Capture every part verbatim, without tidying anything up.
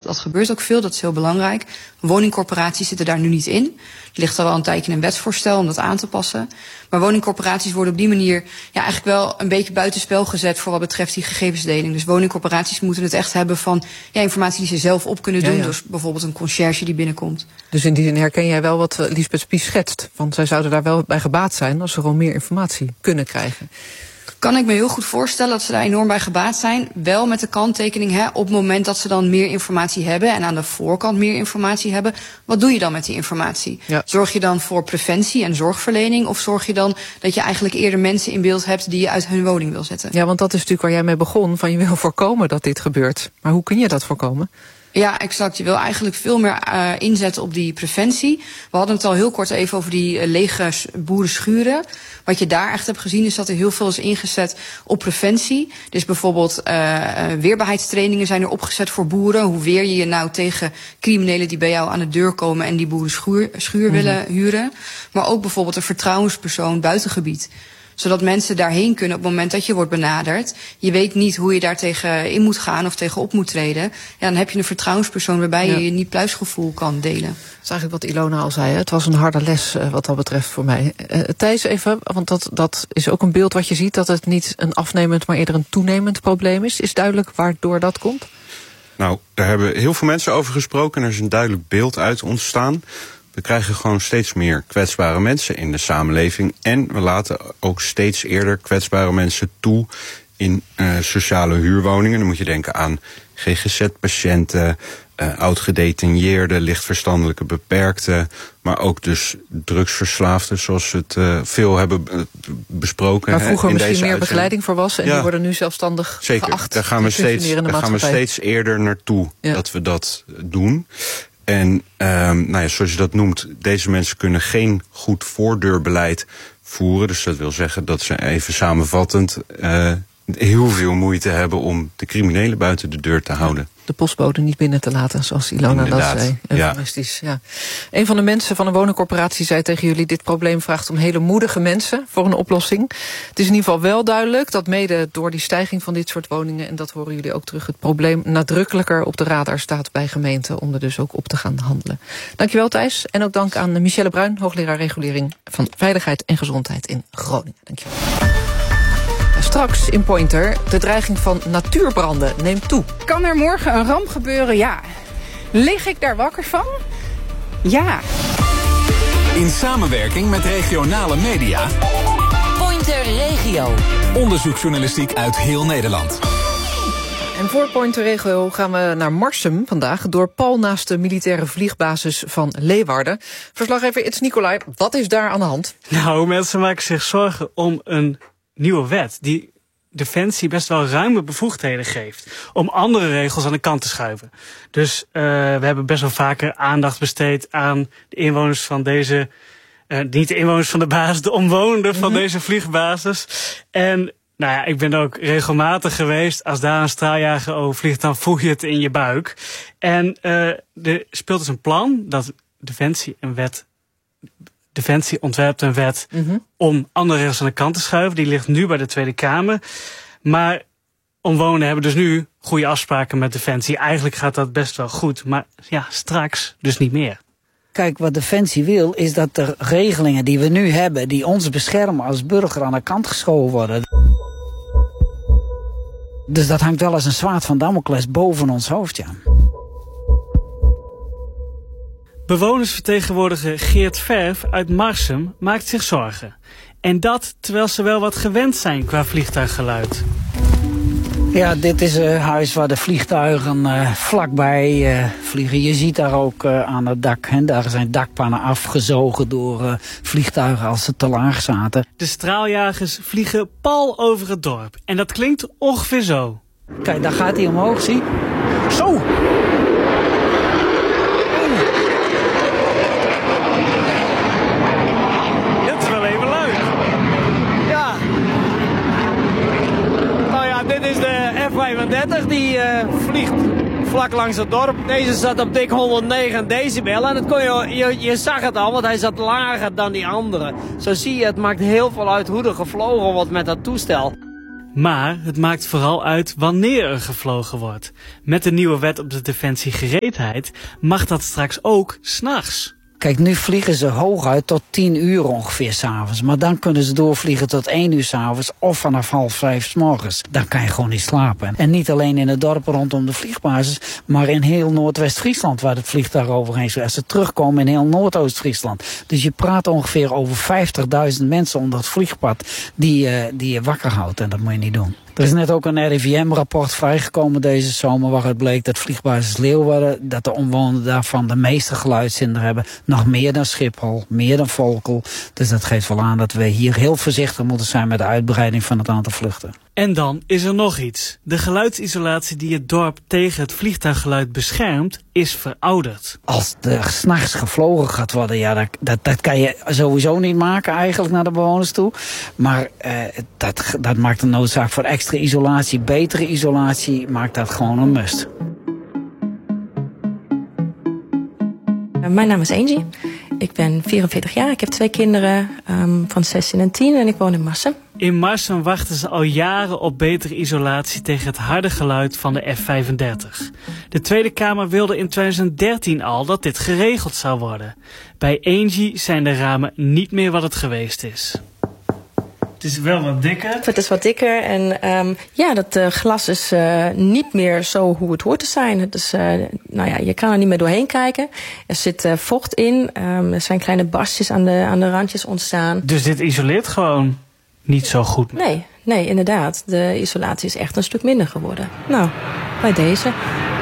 Dat gebeurt ook veel, dat is heel belangrijk. Woningcorporaties zitten daar nu niet in. Er ligt al wel een tijdje een wetsvoorstel om dat aan te passen. Maar woningcorporaties worden op die manier ja, eigenlijk wel een beetje buitenspel gezet voor wat betreft die gegevensdeling. Dus woningcorporaties moeten het echt hebben van ja, informatie die ze zelf op kunnen doen. Ja, ja. Dus bijvoorbeeld een conciërge die binnenkomt. Dus in die zin herken jij wel wat Liesbeth Spies schetst. Want zij zouden daar wel bij gebaat zijn als ze gewoon meer informatie kunnen krijgen. Kan ik me heel goed voorstellen dat ze daar enorm bij gebaat zijn. Wel met de kanttekening, hè, op het moment dat ze dan meer informatie hebben en aan de voorkant meer informatie hebben, wat doe je dan met die informatie? Ja. Zorg je dan voor preventie en zorgverlening of zorg je dan dat je eigenlijk eerder mensen in beeld hebt die je uit hun woning wil zetten? Ja, want dat is natuurlijk waar jij mee begon, van je wil voorkomen dat dit gebeurt. Maar hoe kun je dat voorkomen? Ja, exact. Je wil eigenlijk veel meer uh, inzetten op die preventie. We hadden het al heel kort even over die uh, lege boerenschuren. Wat je daar echt hebt gezien is dat er heel veel is ingezet op preventie. Dus bijvoorbeeld uh, weerbaarheidstrainingen zijn er opgezet voor boeren. Hoe weer je je nou tegen criminelen die bij jou aan de deur komen en die boerenschuur schuur mm-hmm. willen huren. Maar ook bijvoorbeeld een vertrouwenspersoon buitengebied. Zodat mensen daarheen kunnen op het moment dat je wordt benaderd. Je weet niet hoe je daar tegen in moet gaan of tegenop moet treden. Ja, dan heb je een vertrouwenspersoon waarbij ja. je je niet pluisgevoel kan delen. Dat is eigenlijk wat Ilona al zei. Hè? Het was een harde les uh, wat dat betreft voor mij. Uh, Thijs, even, want dat, dat is ook een beeld wat je ziet, dat het niet een afnemend, maar eerder een toenemend probleem is. Is duidelijk waardoor dat komt? Nou, daar hebben heel veel mensen over gesproken en er is een duidelijk beeld uit ontstaan. We krijgen gewoon steeds meer kwetsbare mensen in de samenleving. En we laten ook steeds eerder kwetsbare mensen toe in uh, sociale huurwoningen. Dan moet je denken aan G G Z-patiënten, uh, oud-gedetineerden, lichtverstandelijke beperkten. Maar ook dus drugsverslaafden, zoals we het uh, veel hebben uh, besproken. Waar vroeger hè, in misschien deze meer uitzending. begeleiding voor was en ja. die worden nu zelfstandig Zeker. geacht. Daar gaan we steeds, daar gaan we steeds eerder naartoe ja. dat we dat doen. En um, nou ja, zoals je dat noemt, deze mensen kunnen geen goed voordeurbeleid voeren. Dus dat wil zeggen dat ze even samenvattend uh, heel veel moeite hebben om de criminelen buiten de deur te houden. De postbode niet binnen te laten, zoals Ilona Inderdaad. dat zei. Eufemistisch, ja. ja. Een van de mensen van een woningcorporatie zei tegen jullie, dit probleem vraagt om hele moedige mensen voor een oplossing. Het is in ieder geval wel duidelijk dat mede door die stijging van dit soort woningen, en dat horen jullie ook terug, het probleem nadrukkelijker op de radar staat bij gemeenten om er dus ook op te gaan handelen. Dankjewel Thijs. En ook dank aan Michelle Bruin, hoogleraar regulering van veiligheid en gezondheid in Groningen. Dankjewel. Straks in Pointer, de dreiging van natuurbranden neemt toe. Kan er morgen een ramp gebeuren? Ja. Lig ik daar wakker van? Ja. In samenwerking met regionale media. Pointer Regio. Onderzoeksjournalistiek uit heel Nederland. En voor Pointer Regio gaan we naar Marsum vandaag, door pal naast de militaire vliegbasis van Leeuwarden. Verslaggever It's Nicolai, wat is daar aan de hand? Nou, mensen maken zich zorgen om een nieuwe wet die Defensie best wel ruime bevoegdheden geeft om andere regels aan de kant te schuiven. Dus uh, we hebben best wel vaker aandacht besteed aan de inwoners van deze, uh, niet de inwoners van de basis, de omwonenden van mm-hmm. deze vliegbasis. En nou ja, ik ben ook regelmatig geweest. Als daar een straaljager over vliegt, dan voel je het in je buik. En uh, er speelt dus een plan dat Defensie een wet Defensie ontwerpt een wet mm-hmm. om andere regels aan de kant te schuiven. Die ligt nu bij de Tweede Kamer. Maar omwonenden hebben dus nu goede afspraken met Defensie. Eigenlijk gaat dat best wel goed. Maar ja, straks dus niet meer. Kijk, wat Defensie wil is dat de regelingen die we nu hebben, die ons beschermen als burger, aan de kant geschoven worden. Dus dat hangt wel als een zwaard van Damocles boven ons hoofd, ja. Bewonersvertegenwoordiger Geert Verf uit Marsum maakt zich zorgen. En dat terwijl ze wel wat gewend zijn qua vliegtuiggeluid. Ja, dit is een huis waar de vliegtuigen uh, vlakbij uh, vliegen. Je ziet daar ook uh, aan het dak, hè, daar zijn dakpannen afgezogen door uh, vliegtuigen als ze te laag zaten. De straaljagers vliegen pal over het dorp. En dat klinkt ongeveer zo. Kijk, daar gaat hij omhoog, zie. Zo! vijfendertig die uh, vliegt vlak langs het dorp. Deze zat op dik honderdnegen decibel en dat kon je, je, je zag het al, want hij zat lager dan die andere. Zo zie je, het maakt heel veel uit hoe er gevlogen wordt met dat toestel. Maar het maakt vooral uit wanneer er gevlogen wordt. Met de nieuwe wet op de defensiegereedheid mag dat straks ook 's nachts. Kijk, nu vliegen ze hooguit tot tien uur ongeveer 's avonds. Maar dan kunnen ze doorvliegen tot één uur 's avonds of vanaf half vijf 's morgens. Dan kan je gewoon niet slapen. En niet alleen in het dorp rondom de vliegbasis, maar in heel Noordwest-Friesland waar het vliegtuig overheen zou. Als ze terugkomen in heel Noordoost-Friesland. Dus je praat ongeveer over vijftigduizend mensen onder het vliegpad die, uh, die je wakker houdt. En dat moet je niet doen. Er is net ook een R I V M-rapport vrijgekomen deze zomer waaruit bleek dat vliegbasis Leeuwarden, dat de omwonenden daarvan de meeste geluidshinder hebben. Nog meer dan Schiphol, meer dan Volkel. Dus dat geeft wel aan dat we hier heel voorzichtig moeten zijn met de uitbreiding van het aantal vluchten. En dan is er nog iets. De geluidsisolatie die het dorp tegen het vliegtuiggeluid beschermt, is verouderd. Als er 's nachts gevlogen gaat worden, ja, dat, dat, dat kan je sowieso niet maken eigenlijk naar de bewoners toe. Maar uh, dat, dat maakt de noodzaak voor extra isolatie, betere isolatie, maakt dat gewoon een must. Mijn naam is Angie. Ik ben vierenveertig jaar. Ik heb twee kinderen um, van zestien en tien en ik woon in Marsum. In Marsum wachten ze al jaren op betere isolatie tegen het harde geluid van de F vijfendertig. De Tweede Kamer wilde in twintig dertien al dat dit geregeld zou worden. Bij Angie zijn de ramen niet meer wat het geweest is. Het is wel wat dikker. Het is wat dikker en um, ja, dat uh, glas is uh, niet meer zo hoe het hoort te zijn. Het is, uh, nou ja, je kan er niet meer doorheen kijken. Er zit uh, vocht in. Um, er zijn kleine barstjes aan de, aan de randjes ontstaan. Dus dit isoleert gewoon niet zo goed meer? Nee, nee, inderdaad. De isolatie is echt een stuk minder geworden. Nou, bij deze.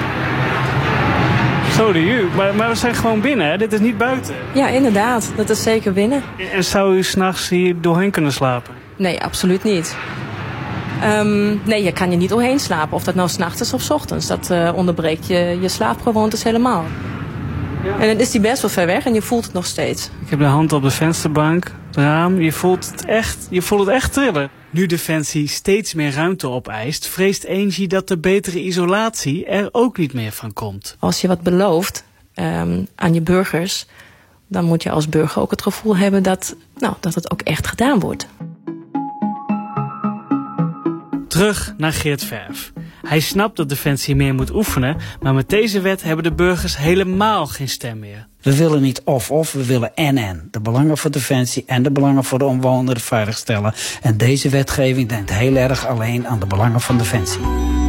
Zo de u, maar, maar we zijn gewoon binnen, hè? Dit is niet buiten. Ja, inderdaad. Dat is zeker binnen. En zou u 's nachts hier doorheen kunnen slapen? Nee, absoluut niet. Um, nee, je kan je niet doorheen slapen. Of dat nou 's nachts is of 's ochtends. Dat uh, onderbreekt je, je slaapgewoontes helemaal. Ja. En dan is die best wel ver weg en je voelt het nog steeds. Ik heb de hand op de vensterbank, het raam. Je voelt het echt, je voelt het echt trillen. Nu Defensie steeds meer ruimte opeist, vreest Angie dat de betere isolatie er ook niet meer van komt. Als je wat belooft um, aan je burgers, dan moet je als burger ook het gevoel hebben dat, nou, dat het ook echt gedaan wordt. Terug naar Geert Verf. Hij snapt dat Defensie meer moet oefenen, maar met deze wet hebben de burgers helemaal geen stem meer. We willen niet of-of, we willen en-en. De belangen voor Defensie en de belangen voor de omwonenden veiligstellen. En deze wetgeving denkt heel erg alleen aan de belangen van Defensie.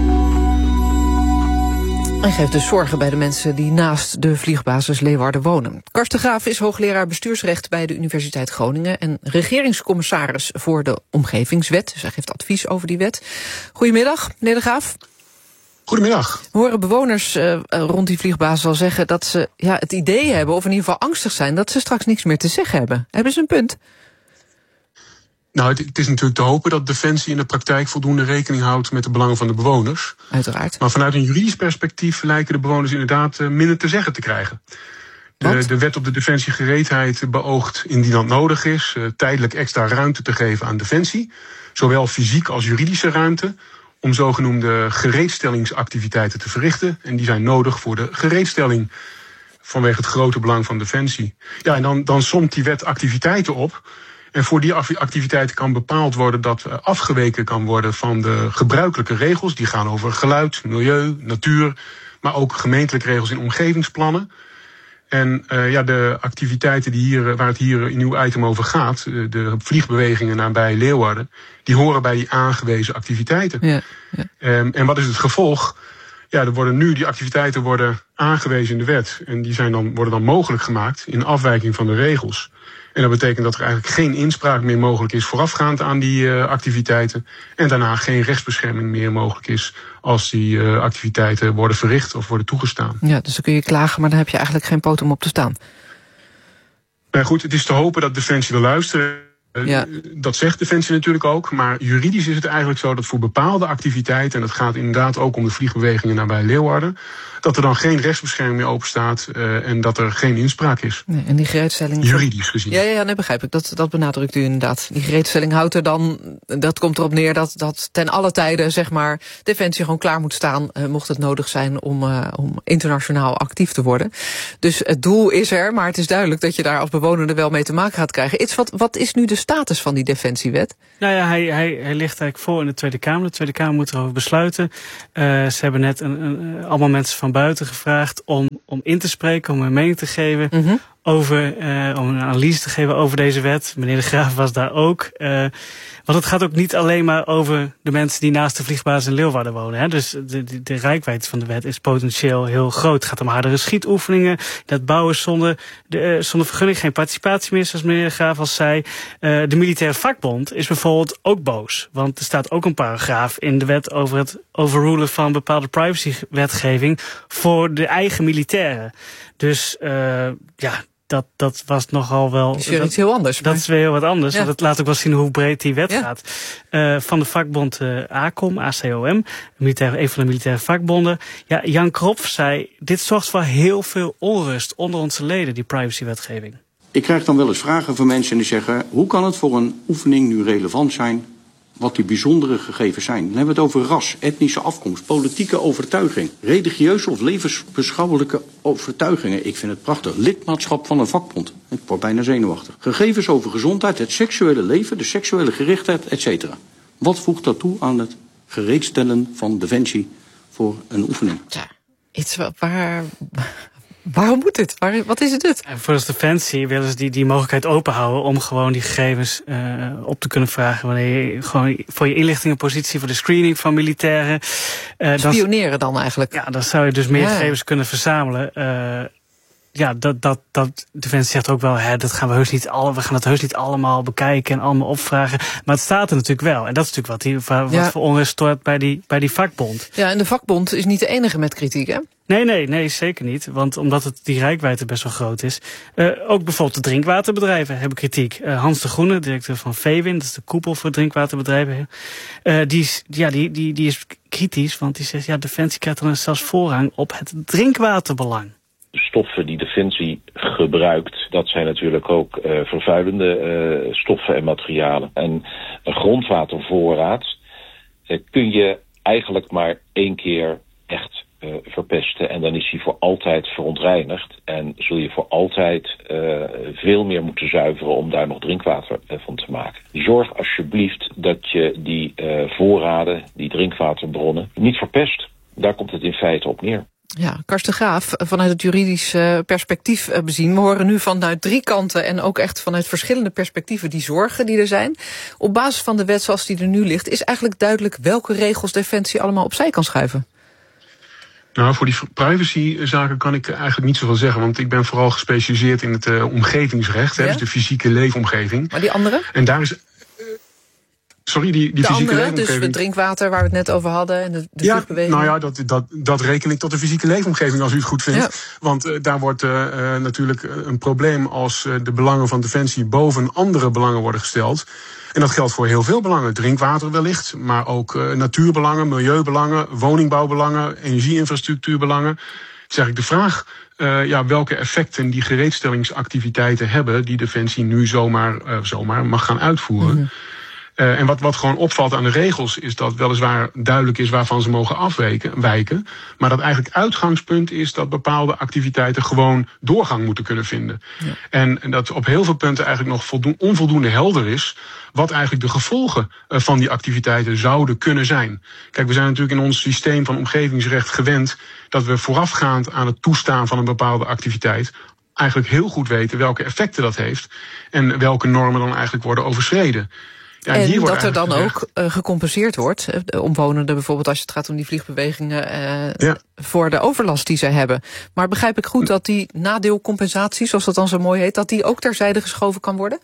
En geeft dus zorgen bij de mensen die naast de vliegbasis Leeuwarden wonen. Karsten Graaf is hoogleraar bestuursrecht bij de Universiteit Groningen en regeringscommissaris voor de Omgevingswet. Dus hij geeft advies over die wet. Goedemiddag, meneer de Graaf. Goedemiddag. We horen bewoners uh, rond die vliegbasis al zeggen dat ze ja, het idee hebben, of in ieder geval angstig zijn, dat ze straks niks meer te zeggen hebben. Hebben ze een punt? Nou, het, het is natuurlijk te hopen dat Defensie in de praktijk voldoende rekening houdt met de belangen van de bewoners. Uiteraard. Maar vanuit een juridisch perspectief lijken de bewoners inderdaad uh, minder te zeggen te krijgen. De, de wet op de defensiegereedheid beoogt, indien dat nodig is, uh, tijdelijk extra ruimte te geven aan Defensie. Zowel fysiek als juridische ruimte, om zogenoemde gereedstellingsactiviteiten te verrichten. En die zijn nodig voor de gereedstelling vanwege het grote belang van Defensie. Ja, en dan, dan somt die wet activiteiten op. En voor die activiteiten kan bepaald worden dat afgeweken kan worden van de gebruikelijke regels. Die gaan over geluid, milieu, natuur, maar ook gemeentelijke regels in omgevingsplannen. En uh, ja, de activiteiten die hier, waar het hier in uw item over gaat, de vliegbewegingen nabij Leeuwarden, die horen bij die aangewezen activiteiten. Ja, ja. Um, en wat is het gevolg? Ja, er worden nu die activiteiten worden aangewezen in de wet. En die zijn dan, worden dan mogelijk gemaakt in afwijking van de regels. En dat betekent dat er eigenlijk geen inspraak meer mogelijk is voorafgaand aan die uh, activiteiten. En daarna geen rechtsbescherming meer mogelijk is als die uh, activiteiten worden verricht of worden toegestaan. Ja, dus dan kun je klagen, maar dan heb je eigenlijk geen poot om op te staan. Nou goed, het is te hopen dat Defensie wil luisteren. Ja. Dat zegt Defensie natuurlijk ook. Maar juridisch is het eigenlijk zo dat voor bepaalde activiteiten, en dat gaat inderdaad ook om de vliegbewegingen nabij Leeuwarden, dat er dan geen rechtsbescherming meer openstaat uh, en dat er geen inspraak is. Nee, en die gereedstelling... Juridisch gezien. Ja, ja, nee, begrijp ik. Dat, dat benadrukt u inderdaad. Die gereedstelling houdt er dan, dat komt erop neer dat, dat ten alle tijden, zeg maar, Defensie gewoon klaar moet staan, uh, mocht het nodig zijn om, uh, om internationaal actief te worden. Dus het doel is er, maar het is duidelijk dat je daar als bewoner er wel mee te maken gaat krijgen. Iets, wat, wat is nu de status van die Defensiewet? Nou ja, hij, hij, hij ligt eigenlijk voor in de Tweede Kamer. De Tweede Kamer moet erover besluiten. Uh, ze hebben net een, een, allemaal mensen van buiten gevraagd om, om in te spreken, om een mening te geven. Mm-hmm. Over, uh, om een analyse te geven over deze wet. Meneer De Graaf was daar ook. Uh, want het gaat ook niet alleen maar over de mensen die naast de vliegbasis in Leeuwarden wonen. Hè. Dus de, de, de reikwijdte van de wet is potentieel heel groot. Het gaat om hardere schietoefeningen. Dat bouwen zonder, de, uh, zonder vergunning, geen participatie meer, zoals meneer De Graaf al zei. Uh, de militaire vakbond is bijvoorbeeld ook boos. Want er staat ook een paragraaf in de wet over het overrulen van bepaalde privacywetgeving voor de eigen militairen. Dus uh, ja, dat, dat was nogal wel... Dat is weer iets heel anders. Dat maar... is weer heel wat anders. Ja. Want dat laat ook wel zien hoe breed die wet ja. gaat. Uh, van de vakbond uh, A C O M, A C O M, militaire, een van de militaire vakbonden. Ja, Jan Kropf zei, dit zorgt voor heel veel onrust onder onze leden, die privacywetgeving. Ik krijg dan wel eens vragen van mensen die zeggen, hoe kan het voor een oefening nu relevant zijn wat die bijzondere gegevens zijn? Dan hebben we het over ras, etnische afkomst, politieke overtuiging, religieuze of levensbeschouwelijke overtuigingen. Ik vind het prachtig. Lidmaatschap van een vakbond. Ik word bijna zenuwachtig. Gegevens over gezondheid, het seksuele leven, de seksuele gerichtheid, et cetera. Wat voegt dat toe aan het gereedstellen van Defensie voor een oefening? Ja, iets waar... Waarom moet dit? Waar, wat is het dit? En voor de Defensie willen ze die, die mogelijkheid openhouden om gewoon die gegevens uh, op te kunnen vragen. Wanneer je gewoon voor je inlichtingenpositie, voor de screening van militairen. Uh, Spioneren dan, dan eigenlijk? Ja, dan zou je dus meer ja. gegevens kunnen verzamelen. Uh, ja, dat, dat, dat Defensie zegt ook wel, hè, dat gaan we heus niet al, we gaan het heus niet allemaal bekijken en allemaal opvragen. Maar het staat er natuurlijk wel. En dat is natuurlijk wat, die, wat ja. voor onrust stoort bij die, bij die vakbond. Ja, en de vakbond is niet de enige met kritiek, hè? Nee, nee, nee, zeker niet. Want omdat het die reikwijdte best wel groot is. Uh, ook bijvoorbeeld de drinkwaterbedrijven hebben kritiek. Uh, Hans de Groene, directeur van Vewin, dat is de koepel voor drinkwaterbedrijven. Uh, die, is, ja, die, die, die is kritisch, want die zegt, ja, Defensie krijgt dan zelfs voorrang op het drinkwaterbelang. De stoffen die Defensie gebruikt, dat zijn natuurlijk ook uh, vervuilende uh, stoffen en materialen. En een grondwatervoorraad uh, kun je eigenlijk maar één keer echt uh, verpesten. En dan is hij voor altijd verontreinigd. En zul je voor altijd uh, veel meer moeten zuiveren om daar nog drinkwater uh, van te maken. Zorg alsjeblieft dat je die uh, voorraden, die drinkwaterbronnen, niet verpest. Daar komt het in feite op neer. Ja, Karsten Graaf, vanuit het juridisch uh, perspectief uh, bezien. We horen nu vanuit drie kanten en ook echt vanuit verschillende perspectieven die zorgen die er zijn. Op basis van de wet zoals die er nu ligt, is eigenlijk duidelijk welke regels Defensie allemaal opzij kan schuiven. Nou, voor die privacyzaken kan ik eigenlijk niet zoveel zeggen. Want ik ben vooral gespecialiseerd in het uh, omgevingsrecht. Ja? Hè, dus de fysieke leefomgeving. Maar die andere? En daar is... Sorry, die, die de fysieke andere, dus het drinkwater waar we het net over hadden en de, de ja, vluchtbeweging. Nou ja, dat, dat, dat reken ik tot de fysieke leefomgeving als u het goed vindt. Ja. Want uh, daar wordt uh, uh, natuurlijk een probleem als uh, de belangen van Defensie boven andere belangen worden gesteld. En dat geldt voor heel veel belangen. Drinkwater wellicht, maar ook uh, natuurbelangen, milieubelangen, woningbouwbelangen, energieinfrastructuurbelangen. Het is eigenlijk de vraag uh, ja, welke effecten die gereedstellingsactiviteiten hebben die Defensie nu zomaar, uh, zomaar mag gaan uitvoeren. Mm-hmm. Uh, en wat, wat gewoon opvalt aan de regels is dat weliswaar duidelijk is waarvan ze mogen afwijken, wijken, maar dat eigenlijk uitgangspunt is dat bepaalde activiteiten gewoon doorgang moeten kunnen vinden. Ja. En, en dat op heel veel punten eigenlijk nog voldoen, onvoldoende helder is wat eigenlijk de gevolgen uh, van die activiteiten zouden kunnen zijn. Kijk, we zijn natuurlijk in ons systeem van omgevingsrecht gewend dat we voorafgaand aan het toestaan van een bepaalde activiteit eigenlijk heel goed weten welke effecten dat heeft en welke normen dan eigenlijk worden overschreden. Ja, en dat er dan gezegd, ook uh, gecompenseerd wordt, de omwonenden bijvoorbeeld als het gaat om die vliegbewegingen, uh, ja. voor de overlast die zij hebben. Maar begrijp ik goed dat die nadeelcompensatie, zoals dat dan zo mooi heet, dat die ook terzijde geschoven kan worden?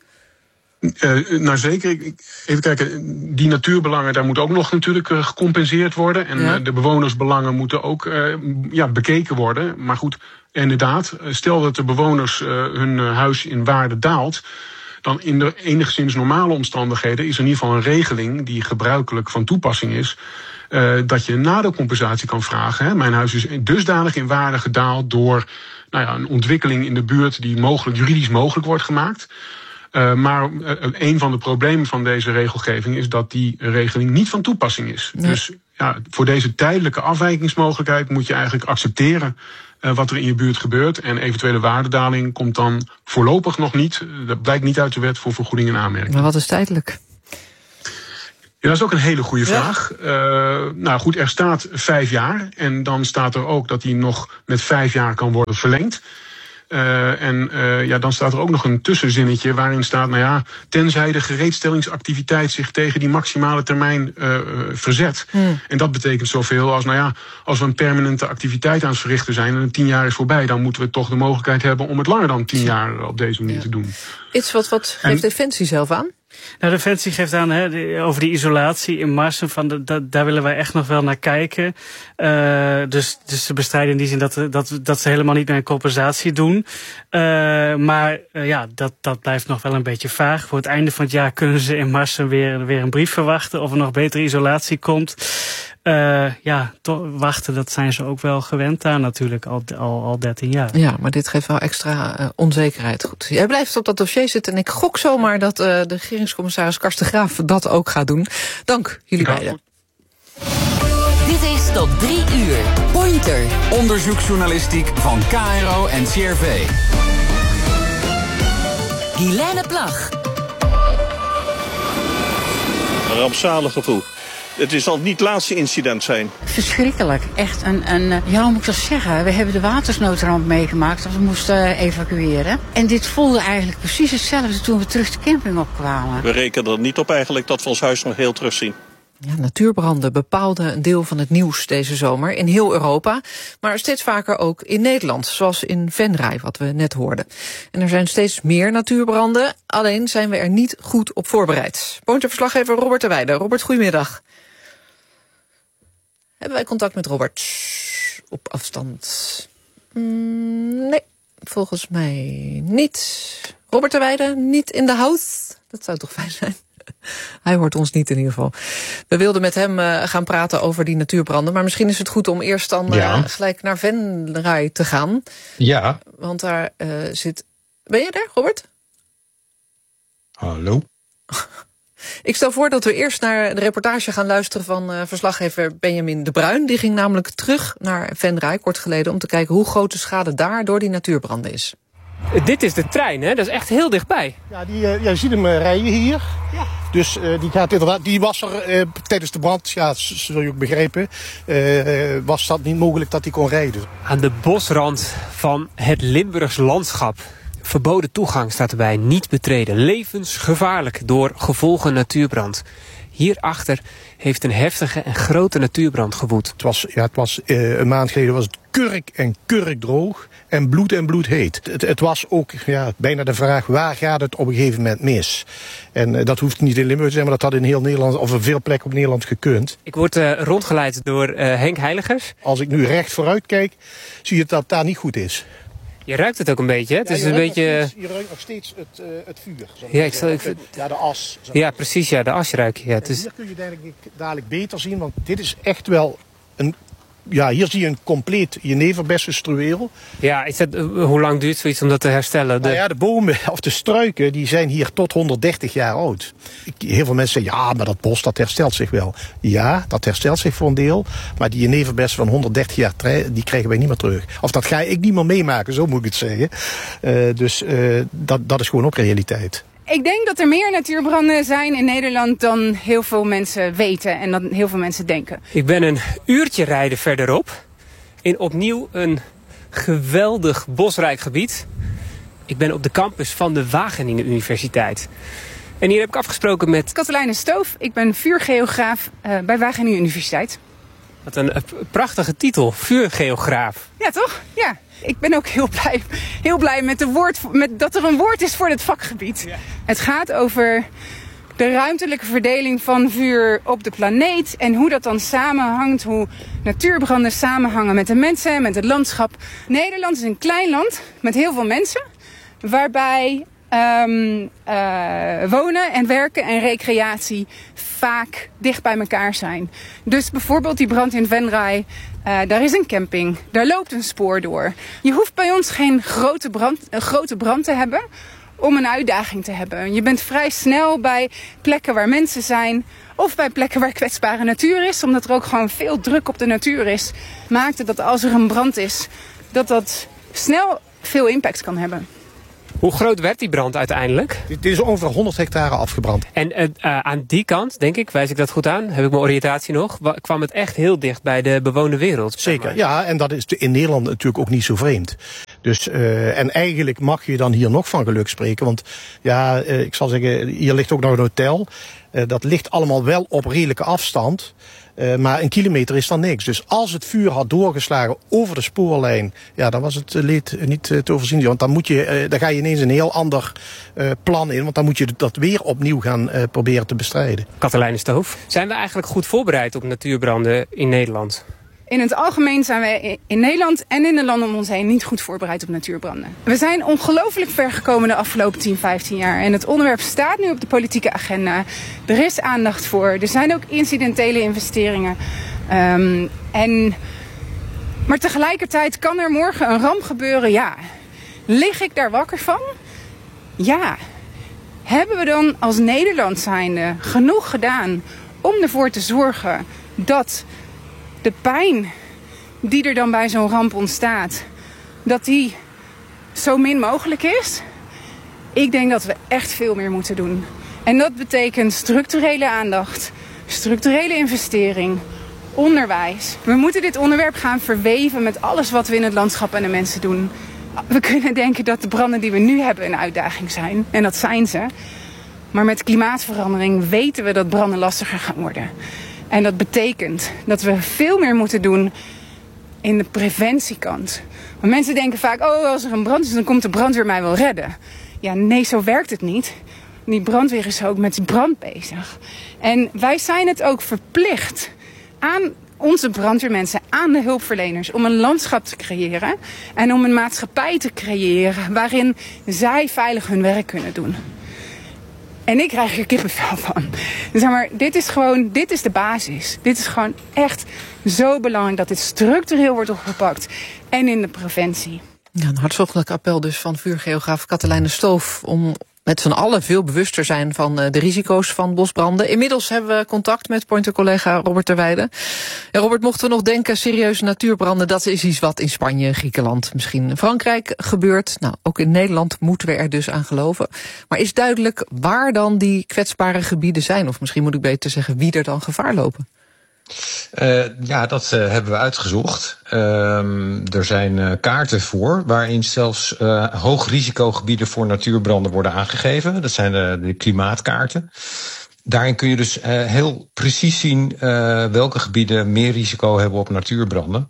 Uh, nou zeker, even kijken, die natuurbelangen, daar moet ook nog natuurlijk uh, gecompenseerd worden. En ja. uh, de bewonersbelangen moeten ook uh, ja, bekeken worden. Maar goed, inderdaad, stel dat de bewoners uh, hun uh, huis in waarde daalt, dan in de enigszins normale omstandigheden is er in ieder geval een regeling die gebruikelijk van toepassing is. Uh, dat je een nadeelcompensatie kan vragen. Hè. Mijn huis is dusdanig in waarde gedaald door nou ja, een ontwikkeling in de buurt die mogelijk, juridisch mogelijk wordt gemaakt. Uh, maar uh, een van de problemen van deze regelgeving is dat die regeling niet van toepassing is. Nee. Dus ja, voor deze tijdelijke afwijkingsmogelijkheid moet je eigenlijk accepteren uh, wat er in je buurt gebeurt. En eventuele waardedaling komt dan voorlopig nog niet. Dat blijkt niet uit de wet voor vergoeding en aanmerking. Maar wat is tijdelijk? Ja, dat is ook een hele goede vraag. Ja. Uh, nou goed, er staat vijf jaar. En dan staat er ook dat die nog met vijf jaar kan worden verlengd. Uh, en uh, ja, dan staat er ook nog een tussenzinnetje waarin staat, nou ja, tenzij de gereedstellingsactiviteit zich tegen die maximale termijn uh, uh, verzet. Hmm. En dat betekent zoveel als, nou ja, als we een permanente activiteit aan het verrichten zijn en een tien jaar is voorbij, dan moeten we toch de mogelijkheid hebben om het langer dan tien jaar op deze manier ja. te doen. Iets wat, wat geeft en, Defensie zelf aan? Nou, Defensie geeft aan hè, de, over die isolatie in Marsum, van de, dat, daar willen wij echt nog wel naar kijken. Uh, dus, dus ze bestrijden in die zin dat, dat, dat ze helemaal niet meer een compensatie doen. Uh, maar uh, ja, dat, dat blijft nog wel een beetje vaag. Voor het einde van het jaar kunnen ze in Marsum weer, weer een brief verwachten of er nog betere isolatie komt. Uh, ja, to- wachten, dat zijn ze ook wel gewend daar natuurlijk, al, al, al dertien jaar. Ja, maar dit geeft wel extra uh, onzekerheid. Goed. Jij blijft op dat dossier zitten en ik gok zomaar dat uh, de regeringscommissaris Karsten Graaf dat ook gaat doen. Dank jullie ja. beiden. Dit is tot drie uur. Pointer. Onderzoeksjournalistiek van K R O en C R V. Guilaine Plag. Een rampzalig gevoel. Het zal niet het laatste incident zijn. Verschrikkelijk. Echt een, een, ja, hoe moet ik dat zeggen? We hebben de watersnoodramp meegemaakt dat we moesten evacueren. En dit voelde eigenlijk precies hetzelfde toen we terug de camping opkwamen. We rekenen er niet op eigenlijk dat we ons huis nog heel terugzien. Ja, natuurbranden bepaalden een deel van het nieuws deze zomer in heel Europa, maar steeds vaker ook in Nederland, zoals in Venray, wat we net hoorden. En er zijn steeds meer natuurbranden, alleen zijn we er niet goed op voorbereid. Pointer-verslaggever Robert de Weijden. Robert, goedemiddag. Hebben wij contact met Robert op afstand? Mm, nee, volgens mij niet. Robert de Weijden, niet in de house? Dat zou toch fijn zijn? Hij hoort ons niet in ieder geval. We wilden met hem uh, gaan praten over die natuurbranden. Maar misschien is het goed om eerst dan uh, ja. gelijk naar Venray te gaan. Ja. Want daar uh, zit... Ben je daar, Robert? Hallo? Ik stel voor dat we eerst naar de reportage gaan luisteren van uh, verslaggever Benjamin de Bruin. Die ging namelijk terug naar Venray kort geleden om te kijken hoe groot de schade daar door die natuurbranden is. Dit is de trein, hè? Dat is echt heel dichtbij. Ja, die, uh, ja, je ziet hem uh, rijden hier. Ja. Dus uh, die, gaat inderdaad, die was er uh, tijdens de brand, ja, dat zul je ook begrijpen, uh, was dat niet mogelijk dat hij kon rijden. Aan de bosrand van het Limburgs landschap. Verboden toegang staat erbij, niet betreden. Levensgevaarlijk door gevolgen natuurbrand. Hierachter heeft een heftige en grote natuurbrand gewoed. Het was, ja, het was uh, een maand geleden was het kurk en kurkdroog en bloed en bloedheet. Het, het was ook ja, bijna de vraag, waar gaat het op een gegeven moment mis? En uh, dat hoeft niet in Limburg te zijn, maar dat had in heel Nederland of in veel plekken op Nederland gekund. Ik word uh, rondgeleid door uh, Henk Heiligers. Als ik nu recht vooruit kijk, zie je dat het daar niet goed is. Je ruikt het ook een beetje, hè? Het ja, is je, een ruikt beetje... steeds, je ruikt nog steeds het, uh, het vuur. Ja, ik zal, ik... ja, de as. Ja, precies, ja, de as ruik je. Ja, het is... Hier kun je dadelijk, dadelijk beter zien, want dit is echt wel een... Ja, hier zie je een compleet jeneverbessen-struweel. Ja, is dat, uh, hoe lang duurt zoiets om dat te herstellen? De... Nou ja, de bomen of de struiken die zijn hier tot honderddertig jaar oud. Heel veel mensen zeggen, ja, maar dat bos dat herstelt zich wel. Ja, dat herstelt zich voor een deel. Maar die jeneverbessen van honderddertig jaar, die krijgen wij niet meer terug. Of dat ga ik niet meer meemaken, zo moet ik het zeggen. Uh, dus uh, dat, dat is gewoon ook realiteit. Ik denk dat er meer natuurbranden zijn in Nederland dan heel veel mensen weten en dan heel veel mensen denken. Ik ben een uurtje rijden verderop in opnieuw een geweldig bosrijk gebied. Ik ben op de campus van de Wageningen Universiteit. En hier heb ik afgesproken met... Katelijne Stoof, ik ben vuurgeograaf uh, bij Wageningen Universiteit. Wat een uh, prachtige titel, vuurgeograaf. Ja, toch? Ja. Ik ben ook heel blij, heel blij met, de woord, met dat er een woord is voor dit vakgebied. Ja. Het gaat over de ruimtelijke verdeling van vuur op de planeet en hoe dat dan samenhangt, hoe natuurbranden samenhangen met de mensen, met het landschap. Nederland is een klein land met heel veel mensen, waarbij um, uh, wonen en werken en recreatie vaak dicht bij elkaar zijn. Dus bijvoorbeeld die brand in Venray, uh, daar is een camping, daar loopt een spoor door. Je hoeft bij ons geen grote brand, uh, grote brand te hebben om een uitdaging te hebben. Je bent vrij snel bij plekken waar mensen zijn of bij plekken waar kwetsbare natuur is, omdat er ook gewoon veel druk op de natuur is, maakt het dat als er een brand is, dat dat snel veel impact kan hebben. Hoe groot werd die brand uiteindelijk? Het is ongeveer honderd hectare afgebrand. En uh, uh, aan die kant, denk ik, wijs ik dat goed aan, heb ik mijn oriëntatie nog, kwam het echt heel dicht bij de bewoonde wereld. Zeker, ja, en dat is in Nederland natuurlijk ook niet zo vreemd. Dus, uh, en eigenlijk mag je dan hier nog van geluk spreken, want ja, uh, ik zal zeggen, hier ligt ook nog een hotel. Uh, dat ligt allemaal wel op redelijke afstand. Uh, maar een kilometer is dan niks. Dus als het vuur had doorgeslagen over de spoorlijn, ja, dan was het leed niet uh, te overzien. Want dan, moet je, uh, dan ga je ineens een heel ander uh, plan in. Want dan moet je dat weer opnieuw gaan uh, proberen te bestrijden. Katelijne Stoof, zijn we eigenlijk goed voorbereid op natuurbranden in Nederland? In het algemeen zijn wij in Nederland en in de landen om ons heen niet goed voorbereid op natuurbranden. We zijn ongelooflijk ver gekomen de afgelopen tien, vijftien jaar. En het onderwerp staat nu op de politieke agenda. Er is aandacht voor. Er zijn ook incidentele investeringen. Um, en, maar tegelijkertijd kan er morgen een ramp gebeuren. Ja. Lig ik daar wakker van? Ja. Hebben we dan als Nederland zijnde genoeg gedaan om ervoor te zorgen dat de pijn die er dan bij zo'n ramp ontstaat, dat die zo min mogelijk is? Ik denk dat we echt veel meer moeten doen. En dat betekent structurele aandacht, structurele investering, onderwijs. We moeten dit onderwerp gaan verweven met alles wat we in het landschap en de mensen doen. We kunnen denken dat de branden die we nu hebben een uitdaging zijn. En dat zijn ze. Maar met klimaatverandering weten we dat branden lastiger gaan worden. En dat betekent dat we veel meer moeten doen in de preventiekant. Want mensen denken vaak, oh, als er een brand is, dan komt de brandweer mij wel redden. Ja, nee, zo werkt het niet. Die brandweer is ook met die brand bezig. En wij zijn het ook verplicht aan onze brandweermensen, aan de hulpverleners, om een landschap te creëren en om een maatschappij te creëren waarin zij veilig hun werk kunnen doen. En ik krijg er kippenvel van. Zeg maar, dit is gewoon, dit is de basis. Dit is gewoon echt zo belangrijk dat dit structureel wordt opgepakt. En in de preventie. Ja, een hartstochtelijk appel dus van vuurgeograaf Katelijne Stoof om met z'n allen veel bewuster zijn van de risico's van bosbranden. Inmiddels hebben we contact met Pointer-collega Robert Terweijden. Ja, Robert, mochten we nog denken, serieuze natuurbranden, dat is iets wat in Spanje, Griekenland, misschien in Frankrijk gebeurt. Nou, ook in Nederland moeten we er dus aan geloven. Maar is duidelijk waar dan die kwetsbare gebieden zijn? Of misschien moet ik beter zeggen, wie er dan gevaar lopen? Uh, ja, dat uh, hebben we uitgezocht. Uh, er zijn uh, kaarten voor, waarin zelfs uh, hoogrisicogebieden voor natuurbranden worden aangegeven. Dat zijn uh, de klimaatkaarten. Daarin kun je dus uh, heel precies zien uh, welke gebieden meer risico hebben op natuurbranden.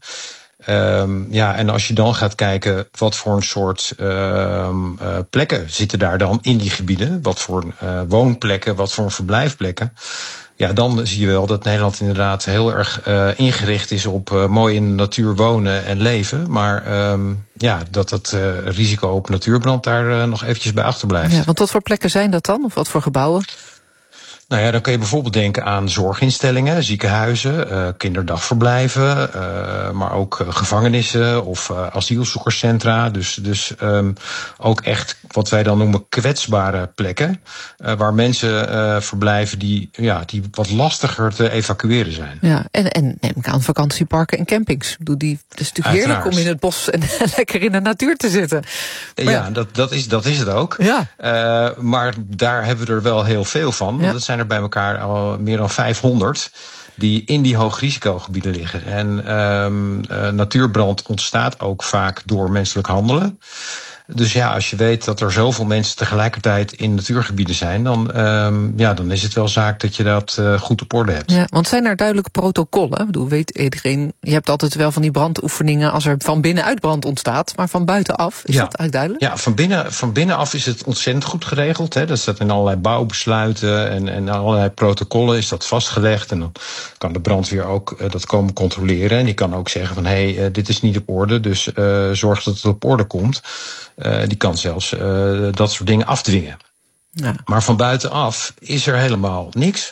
Um, ja, en als je dan gaat kijken wat voor een soort uh, uh, plekken zitten daar dan in die gebieden, wat voor uh, woonplekken, wat voor verblijfplekken. Ja, dan zie je wel dat Nederland inderdaad heel erg uh, ingericht is op uh, mooi in de natuur wonen en leven. Maar um, ja, dat het uh, risico op natuurbrand daar uh, nog eventjes bij achterblijft. Ja, want wat voor plekken zijn dat dan? Of wat voor gebouwen? Nou ja, dan kun je bijvoorbeeld denken aan zorginstellingen, ziekenhuizen, uh, kinderdagverblijven, uh, maar ook uh, gevangenissen of uh, asielzoekerscentra. Dus, dus um, ook echt wat wij dan noemen kwetsbare plekken, uh, waar mensen uh, verblijven die, ja, die wat lastiger te evacueren zijn. Ja, en, en neem ik aan vakantieparken en campings. Doe die, het is natuurlijk heerlijk om in het bos en lekker in de natuur te zitten. Maar ja, dat, dat, is, dat is het ook. Ja. Uh, maar daar hebben we er wel heel veel van. Ja. Dat zijn er bij elkaar al meer dan vijfhonderd die in die hoogrisicogebieden liggen. En um, uh, natuurbrand ontstaat ook vaak door menselijk handelen. Dus ja, als je weet dat er zoveel mensen tegelijkertijd in natuurgebieden zijn, dan, um, ja, dan is het wel zaak dat je dat uh, goed op orde hebt. Ja, want zijn er duidelijke protocollen? Ik bedoel, weet iedereen, je hebt altijd wel van die brandoefeningen als er van binnenuit brand ontstaat, maar van buitenaf, is ja. dat eigenlijk duidelijk? Ja, van, binnen, van binnenaf is het ontzettend goed geregeld. Hè. Dat staat in allerlei bouwbesluiten en, en allerlei protocollen is dat vastgelegd. En dan kan de brandweer ook uh, dat komen controleren. En die kan ook zeggen van, hé, hey, uh, dit is niet op orde, dus uh, zorg dat het op orde komt. Uh, die kan zelfs uh, dat soort dingen afdwingen. Ja. Maar van buitenaf is er helemaal niks.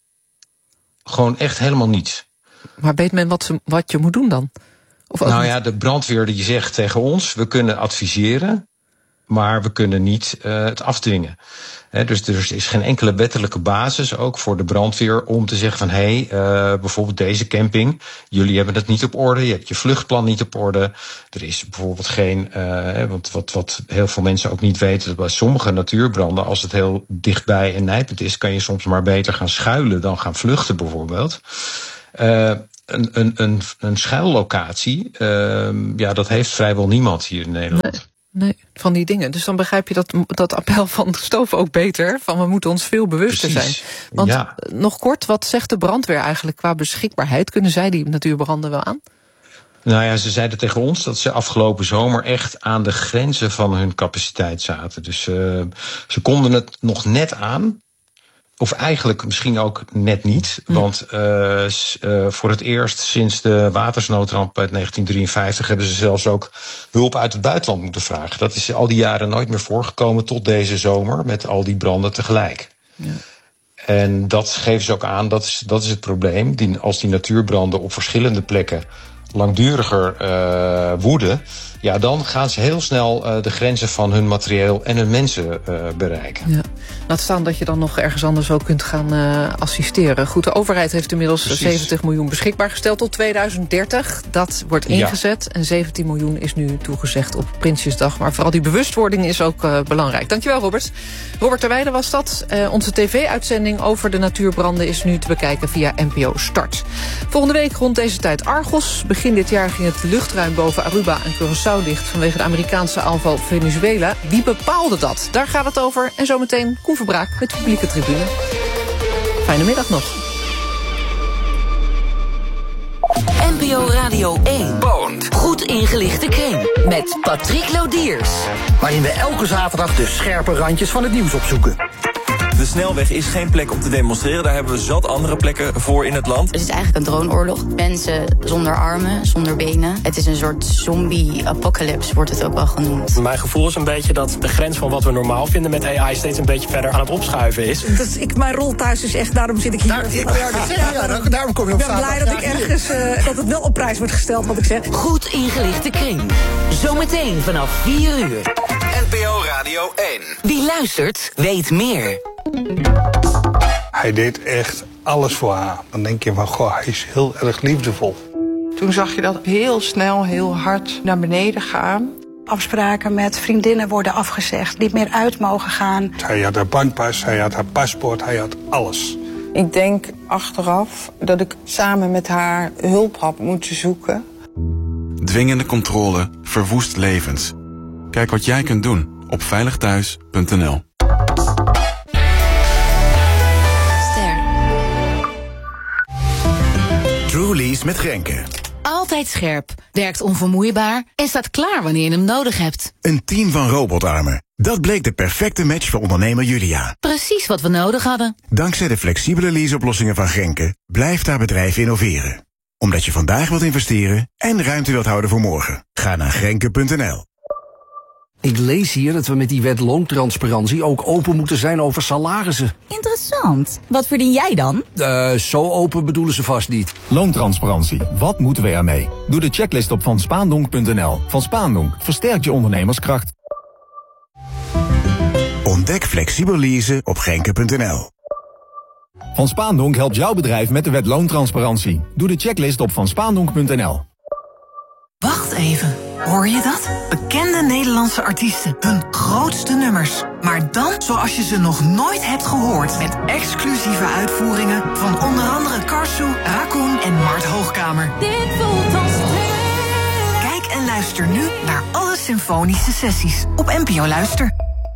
Gewoon echt helemaal niets. Maar weet men wat, ze, wat je moet doen dan? Of nou ja, de brandweer die zegt tegen ons, we kunnen adviseren, maar we kunnen niet uh, het afdwingen. He, dus er is geen enkele wettelijke basis ook voor de brandweer om te zeggen van hé, hey, uh, bijvoorbeeld deze camping, jullie hebben het niet op orde, je hebt je vluchtplan niet op orde. Er is bijvoorbeeld geen, uh, want wat, wat heel veel mensen ook niet weten, dat bij sommige natuurbranden, als het heel dichtbij en nijpend is, kan je soms maar beter gaan schuilen dan gaan vluchten bijvoorbeeld. Uh, Een, een, een, een schuillocatie, uh, ja, dat heeft vrijwel niemand hier in Nederland. Nee, nee, van die dingen. Dus dan begrijp je dat, dat appel van Stoof ook beter. Van we moeten ons veel bewuster Precies. zijn. Want ja. nog kort, wat zegt de brandweer eigenlijk qua beschikbaarheid? Kunnen zij die natuurbranden wel aan? Nou ja, ze zeiden tegen ons dat ze afgelopen zomer echt aan de grenzen van hun capaciteit zaten. Dus uh, ze konden het nog net aan. Of eigenlijk misschien ook net niet. Want uh, uh, voor het eerst sinds de watersnoodramp uit negentien drieënvijftig... hebben ze zelfs ook hulp uit het buitenland moeten vragen. Dat is al die jaren nooit meer voorgekomen tot deze zomer met al die branden tegelijk. Ja. En dat geven ze ook aan, dat is, dat is het probleem. Die, als die natuurbranden op verschillende plekken langduriger uh, woeden, ja, dan gaan ze heel snel uh, de grenzen van hun materieel en hun mensen uh, bereiken. Ja. Laat staan dat je dan nog ergens anders ook kunt gaan uh, assisteren. Goed, de overheid heeft inmiddels Precies. zeventig miljoen beschikbaar gesteld tot tweeduizend dertig. Dat wordt ingezet ja. en zeventien miljoen is nu toegezegd op Prinsjesdag. Maar vooral die bewustwording is ook uh, belangrijk. Dankjewel, Robert. Robert Terweijden was dat. Uh, onze tv-uitzending over de natuurbranden is nu te bekijken via N P O Start. Volgende week rond deze tijd Argos. Begin dit jaar ging het luchtruim boven Aruba en Curaçao dicht vanwege de Amerikaanse aanval Venezuela. Wie bepaalde dat? Daar gaat het over. En zometeen Koen Verbraak met de publieke tribune. Fijne middag nog. N P O Radio één. Bond. Goed ingelichte kring. Met Patrick Lodiers. Waarin we elke zaterdag de scherpe randjes van het nieuws opzoeken. De snelweg is geen plek om te demonstreren. Daar hebben we zat andere plekken voor in het land. Het is eigenlijk een droneoorlog. Mensen zonder armen, zonder benen. Het is een soort zombie-apocalypse, wordt het ook wel genoemd. Mijn gevoel is een beetje dat de grens van wat we normaal vinden met A I steeds een beetje verder aan het opschuiven is. Dat ik, mijn rol thuis is echt, daarom zit ik hier. Daar, ik, ja, ja, ja, daarom kom je op Ik ben blij dat ik ergens, uh, dat het wel op prijs wordt gesteld, wat ik zeg. Goed ingelichte kring. Zometeen vanaf vier uur. N P O Radio één. Wie luistert, weet meer. Hij deed echt alles voor haar. Dan denk je van, goh, hij is heel erg liefdevol. Toen zag je dat heel snel, heel hard naar beneden gaan. Afspraken met vriendinnen worden afgezegd, niet meer uit mogen gaan. Hij had haar bankpas, hij had haar paspoort, hij had alles. Ik denk achteraf dat ik samen met haar hulp had moeten zoeken. Dwingende controle verwoest levens. Kijk wat jij kunt doen op veiligthuis punt n l. Truly's met Grenke. Altijd scherp, werkt onvermoeibaar en staat klaar wanneer je hem nodig hebt. Een team van robotarmen. Dat bleek de perfecte match voor ondernemer Julia. Precies wat we nodig hadden. Dankzij de flexibele leaseoplossingen van Grenke blijft haar bedrijf innoveren. Omdat je vandaag wilt investeren en ruimte wilt houden voor morgen. Ga naar grenke punt n l. Ik lees hier dat we met die wet loontransparantie ook open moeten zijn over salarissen. Interessant. Wat verdien jij dan? Uh, zo open bedoelen ze vast niet. Loontransparantie. Wat moeten we ermee? Doe de checklist op van spaandonk punt n l. Van Spaandonk versterkt je ondernemerskracht. Ontdek flexibel leasen op grenke punt n l. Van Spaandonk helpt jouw bedrijf met de wet loontransparantie. Doe de checklist op van spaandonk punt n l. Wacht even, hoor je dat? Bekende Nederlandse artiesten, hun grootste nummers. Maar dan zoals je ze nog nooit hebt gehoord. Met exclusieve uitvoeringen van onder andere Karsu, Raccoon en Mart Hoogkamer. Dit voelt als twee. Kijk en luister nu naar alle symfonische sessies op N P O Luister.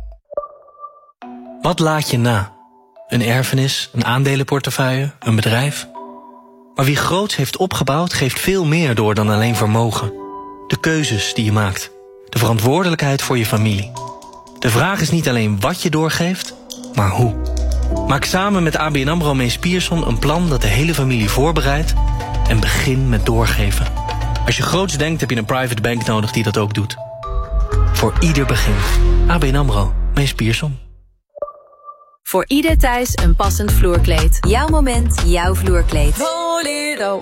Wat laat je na? Een erfenis, een aandelenportefeuille, een bedrijf? Maar wie groots heeft opgebouwd, geeft veel meer door dan alleen vermogen. De keuzes die je maakt. De verantwoordelijkheid voor je familie. De vraag is niet alleen wat je doorgeeft, maar hoe. Maak samen met A B N AMRO Mees Pierson een plan dat de hele familie voorbereidt en begin met doorgeven. Als je groots denkt, heb je een private bank nodig die dat ook doet. Voor ieder begin. A B N AMRO. Mees Pierson. Voor ieder thuis een passend vloerkleed. Jouw moment, jouw vloerkleed. Bolero.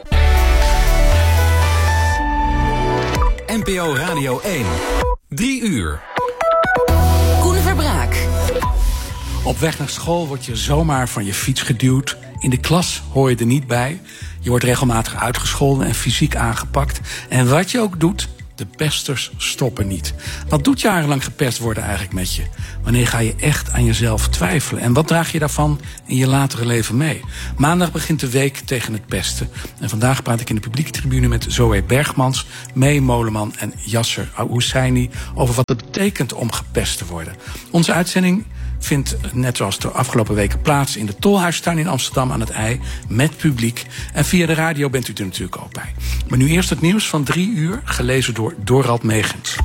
N P O Radio één. Drie uur. Koen Verbraak. Op weg naar school word je zomaar van je fiets geduwd. In de klas hoor je er niet bij. Je wordt regelmatig uitgescholden en fysiek aangepakt. En wat je ook doet, de pesters stoppen niet. Wat doet jarenlang gepest worden eigenlijk met je? Wanneer ga je echt aan jezelf twijfelen? En wat draag je daarvan in je latere leven mee? Maandag begint de week tegen het pesten. En vandaag praat ik in de publieke tribune met Zoe Bergmans, Mee Moleman en Yasser Husseini over wat het betekent om gepest te worden. Onze uitzending vindt net zoals de afgelopen weken plaats in de Tolhuistuin in Amsterdam aan het IJ met publiek. En via de radio bent u er natuurlijk ook bij. Maar nu eerst het nieuws van drie uur, gelezen door Dorald Megens.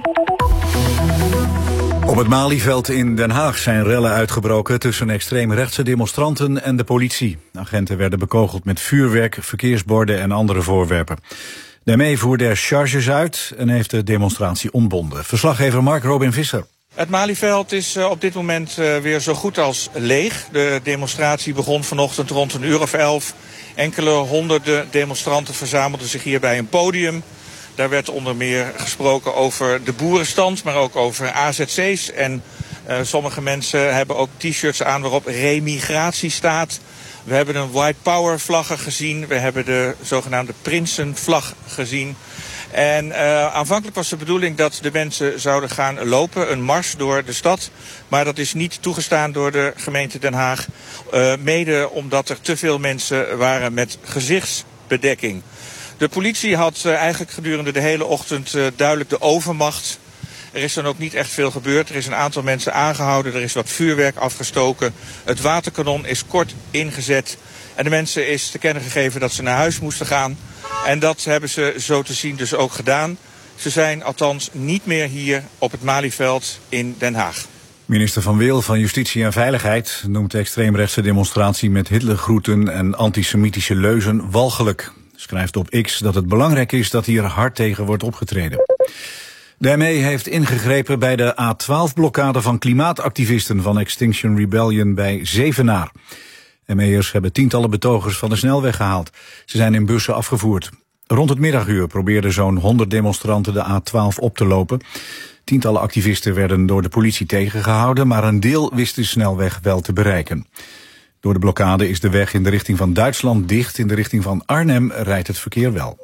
Op het Malieveld in Den Haag zijn rellen uitgebroken tussen extreemrechtse demonstranten en de politie. Agenten werden bekogeld met vuurwerk, verkeersborden en andere voorwerpen. De M E voerde er charges uit en heeft de demonstratie ontbonden. Verslaggever Mark Robin Visser. Het Malieveld is uh, op dit moment uh, weer zo goed als leeg. De demonstratie begon vanochtend rond een uur of elf. Enkele honderden demonstranten verzamelden zich hier bij een podium. Daar werd onder meer gesproken over de boerenstand, maar ook over A Z C's. En uh, sommige mensen hebben ook t-shirts aan waarop remigratie staat. We hebben een White Power vlaggen gezien. We hebben de zogenaamde Prinsenvlag gezien. En uh, aanvankelijk was de bedoeling dat de mensen zouden gaan lopen, een mars door de stad. Maar dat is niet toegestaan door de gemeente Den Haag. Uh, mede omdat er te veel mensen waren met gezichtsbedekking. De politie had uh, eigenlijk gedurende de hele ochtend uh, duidelijk de overmacht. Er is dan ook niet echt veel gebeurd. Er is een aantal mensen aangehouden, er is wat vuurwerk afgestoken. Het waterkanon is kort ingezet. En de mensen is te kennen gegeven dat ze naar huis moesten gaan. En dat hebben ze zo te zien dus ook gedaan. Ze zijn althans niet meer hier op het Malieveld in Den Haag. Minister Van Wil van Justitie en Veiligheid noemt de extreemrechtse demonstratie met Hitlergroeten en antisemitische leuzen walgelijk. Schrijft op X dat het belangrijk is dat hier hard tegen wordt opgetreden. De M E heeft ingegrepen bij de A twaalf blokkade van klimaatactivisten van Extinction Rebellion bij Zevenaar. M E'ers hebben tientallen betogers van de snelweg gehaald. Ze zijn in bussen afgevoerd. Rond het middaguur probeerden zo'n honderd demonstranten de A twaalf op te lopen. Tientallen activisten werden door de politie tegengehouden, maar een deel wist de snelweg wel te bereiken. Door de blokkade is de weg in de richting van Duitsland dicht. In de richting van Arnhem rijdt het verkeer wel.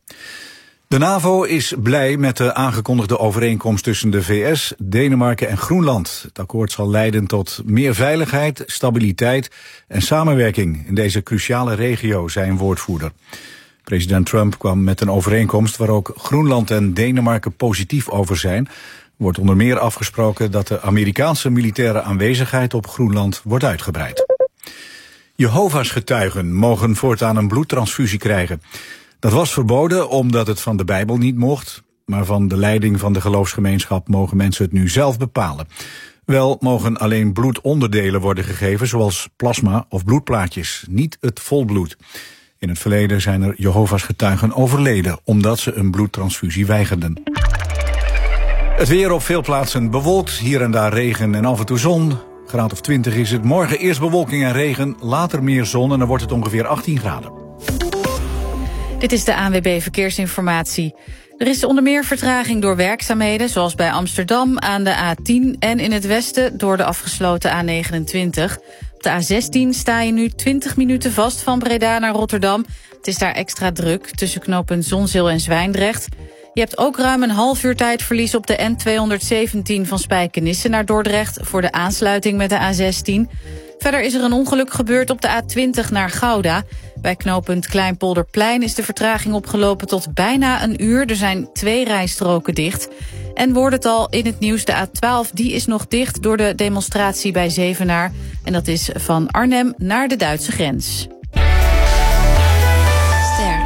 De NAVO is blij met de aangekondigde overeenkomst tussen de V S, Denemarken en Groenland. Het akkoord zal leiden tot meer veiligheid, stabiliteit en samenwerking in deze cruciale regio, zei een woordvoerder. President Trump kwam met een overeenkomst waar ook Groenland en Denemarken positief over zijn. Er wordt onder meer afgesproken dat de Amerikaanse militaire aanwezigheid op Groenland wordt uitgebreid. Jehovah's getuigen mogen voortaan een bloedtransfusie krijgen. Dat was verboden omdat het van de Bijbel niet mocht, maar van de leiding van de geloofsgemeenschap mogen mensen het nu zelf bepalen. Wel mogen alleen bloedonderdelen worden gegeven, zoals plasma of bloedplaatjes, niet het volbloed. In het verleden zijn er Jehovah's getuigen overleden omdat ze een bloedtransfusie weigerden. Het weer op veel plaatsen bewolkt, hier en daar regen en af en toe zon. Graad of twintig is het. Morgen eerst bewolking en regen, later meer zon en dan wordt het ongeveer achttien graden. Dit is de A N W B Verkeersinformatie. Er is onder meer vertraging door werkzaamheden, zoals bij Amsterdam aan de A tien... en in het westen door de afgesloten A negenentwintig. Op de A zestien sta je nu twintig minuten vast van Breda naar Rotterdam. Het is daar extra druk tussen knooppunt Zonzeel en Zwijndrecht. Je hebt ook ruim een half uur tijdverlies op de N tweehonderdzeventien van Spijkenisse naar Dordrecht voor de aansluiting met de A zestien. Verder is er een ongeluk gebeurd op de A twintig naar Gouda. Bij knooppunt Kleinpolderplein is de vertraging opgelopen tot bijna een uur. Er zijn twee rijstroken dicht. En wordt het al in het nieuws, de A twaalf, die is nog dicht door de demonstratie bij Zevenaar. En dat is van Arnhem naar de Duitse grens. Ster.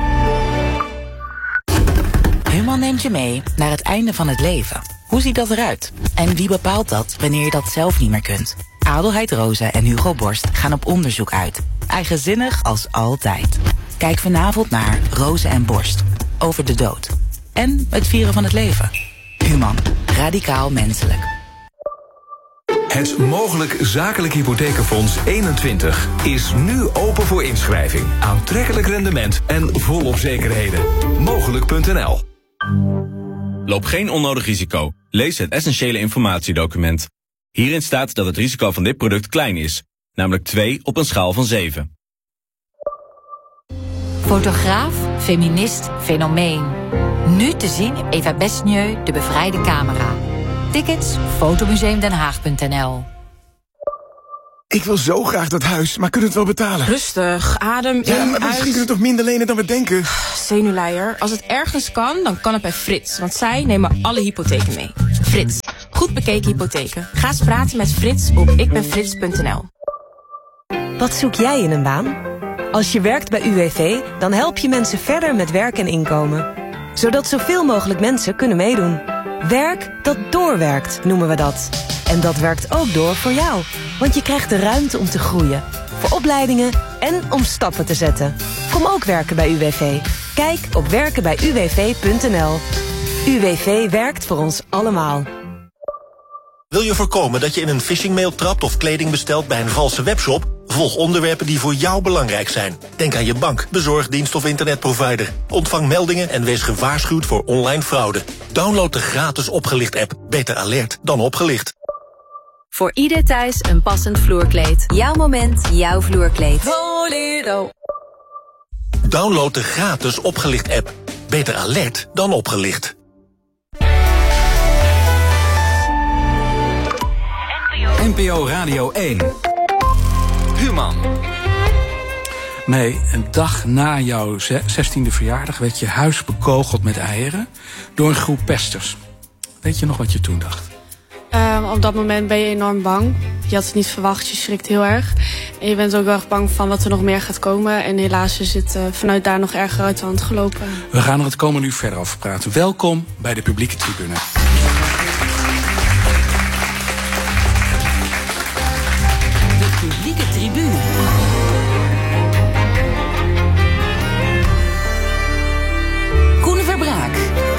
Human neemt je mee naar het einde van het leven. Hoe ziet dat eruit? En wie bepaalt dat wanneer je dat zelf niet meer kunt? Adelheid Rozen en Hugo Borst gaan op onderzoek uit. Eigenzinnig als altijd. Kijk vanavond naar Rozen en Borst. Over de dood. En het vieren van het leven. Human. Radio radicaal menselijk. Het Mogelijk Zakelijk Hypothekenfonds eenentwintig is nu open voor inschrijving. Aantrekkelijk rendement en volop zekerheden. Mogelijk punt n l. Loop geen onnodig risico. Lees het essentiële informatiedocument. Hierin staat dat het risico van dit product klein is. Namelijk twee op een schaal van zeven. Fotograaf, feminist, fenomeen. Nu te zien Eva Besnieu, De Bevrijde Camera. Tickets fotomuseumdenhaag punt n l. Ik wil zo graag dat huis, maar kunnen we het wel betalen? Rustig, adem ja, in, maar misschien uit. kunnen we toch minder lenen dan we denken? Zenuwleier, als het ergens kan, dan kan het bij Frits. Want zij nemen alle hypotheken mee. Frits, goed bekeken hypotheken. Ga eens praten met Frits op ikbenfrits punt n l. Wat zoek jij in een baan? Als je werkt bij U W V, dan help je mensen verder met werk en inkomen. Zodat zoveel mogelijk mensen kunnen meedoen. Werk dat doorwerkt, noemen we dat. En dat werkt ook door voor jou. Want je krijgt de ruimte om te groeien. Voor opleidingen en om stappen te zetten. Kom ook werken bij U W V. Kijk op werken bij u w v punt n l. U W V werkt voor ons allemaal. Wil je voorkomen dat je in een phishingmail trapt of kleding bestelt bij een valse webshop? Volg onderwerpen die voor jou belangrijk zijn. Denk aan je bank, bezorgdienst of internetprovider. Ontvang meldingen en wees gewaarschuwd voor online fraude. Download de gratis Opgelicht-app. Beter alert dan opgelicht. Voor ieder thuis een passend vloerkleed. Jouw moment, jouw vloerkleed. Voledo. Download de gratis Opgelicht-app. Beter alert dan opgelicht. N P O Radio één. Human. Nee, een dag na jouw zestiende verjaardag werd je huis bekogeld met eieren door een groep pesters. Weet je nog wat je toen dacht? Um, op dat moment ben je enorm bang. Je had het niet verwacht, je schrikt heel erg. En je bent ook wel erg bang van wat er nog meer gaat komen. En helaas is het uh, vanuit daar nog erger uit de hand gelopen. We gaan er het komende uur verder over praten. Welkom bij de publieke tribune. De publieke tribune. Koen Verbraak.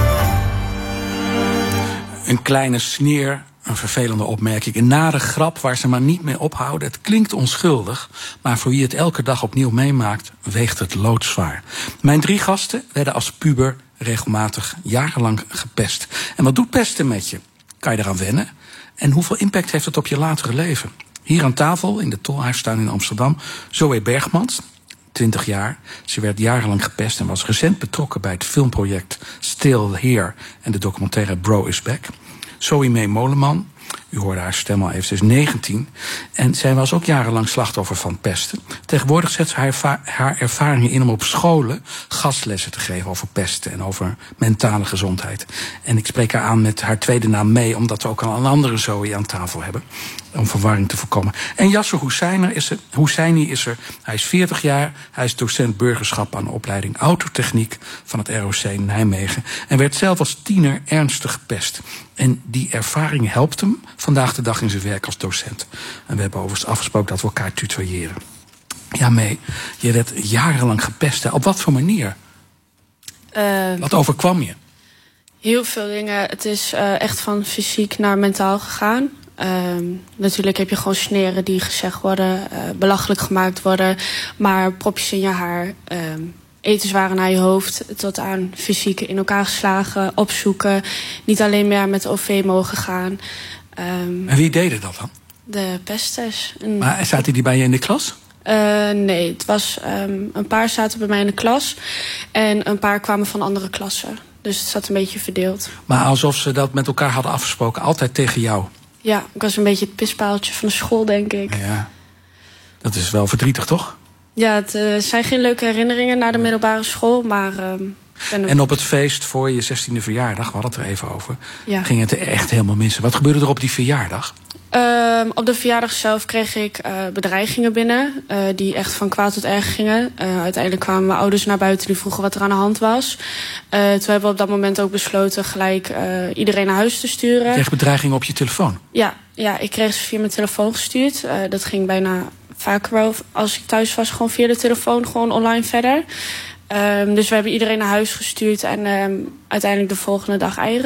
Een kleine sneer, een vervelende opmerking, een nare grap waar ze maar niet mee ophouden. Het klinkt onschuldig, maar voor wie het elke dag opnieuw meemaakt, weegt het loodzwaar. Mijn drie gasten werden als puber regelmatig jarenlang gepest. En wat doet pesten met je? Kan je eraan wennen? En hoeveel impact heeft het op je latere leven? Hier aan tafel, in de Tolhuistuin in Amsterdam, Zoe Bergmans, twintig jaar. Ze werd jarenlang gepest en was recent betrokken bij het filmproject Still Here en de documentaire Bro is Back. Zoe Mee Molenman, u hoorde haar stem al even, ze is negentien. En zij was ook jarenlang slachtoffer van pesten. Tegenwoordig zet ze haar, erva- haar ervaringen in om op scholen gastlessen te geven over pesten en over mentale gezondheid. En ik spreek haar aan met haar tweede naam Mee, omdat we ook al een andere Zoe aan tafel hebben. Om verwarring te voorkomen. En Yasser Husseini is er. Husseini is er. Hij is veertig jaar. Hij is docent burgerschap aan de opleiding Autotechniek van het R O C Nijmegen. En werd zelf als tiener ernstig gepest. En die ervaring helpt hem vandaag de dag in zijn werk als docent. En we hebben overigens afgesproken dat we elkaar tutoyeren. Ja, Mee, je werd jarenlang gepest. Hè? Op wat voor manier? Uh, wat overkwam je? Heel veel dingen. Het is uh, echt van fysiek naar mentaal gegaan. Um, natuurlijk heb je gewoon sneren die gezegd worden, uh, belachelijk gemaakt worden, maar propjes in je haar, um, etenswaren naar je hoofd, tot aan fysiek in elkaar geslagen, opzoeken, niet alleen meer met de O V mogen gaan. Um, en wie deden dat dan? De pesters. En, maar zaten die bij je in de klas? Uh, nee, het was um, een paar zaten bij mij in de klas en een paar kwamen van andere klassen. Dus het zat een beetje verdeeld. Maar alsof ze dat met elkaar hadden afgesproken, altijd tegen jou? Ja, ik was een beetje het pispaaltje van de school, denk ik. Ja, dat is wel verdrietig, toch? Ja, het uh, zijn geen leuke herinneringen naar de middelbare school, maar... Uh, ben en op het feest voor je zestiende verjaardag, we hadden het er even over, ja. ging het er echt helemaal mis. Wat gebeurde er op die verjaardag? Uh, op de verjaardag zelf kreeg ik uh, bedreigingen binnen, uh, die echt van kwaad tot erg gingen. Uh, uiteindelijk kwamen mijn ouders naar buiten die vroegen wat er aan de hand was. Uh, toen hebben we op dat moment ook besloten gelijk uh, iedereen naar huis te sturen. Je kreeg bedreigingen op je telefoon? Ja, ja, ik kreeg ze via mijn telefoon gestuurd. Uh, dat ging bijna vaker wel, als ik thuis was, gewoon via de telefoon, gewoon online verder. Um, dus we hebben iedereen naar huis gestuurd en um, uiteindelijk de volgende dag eieren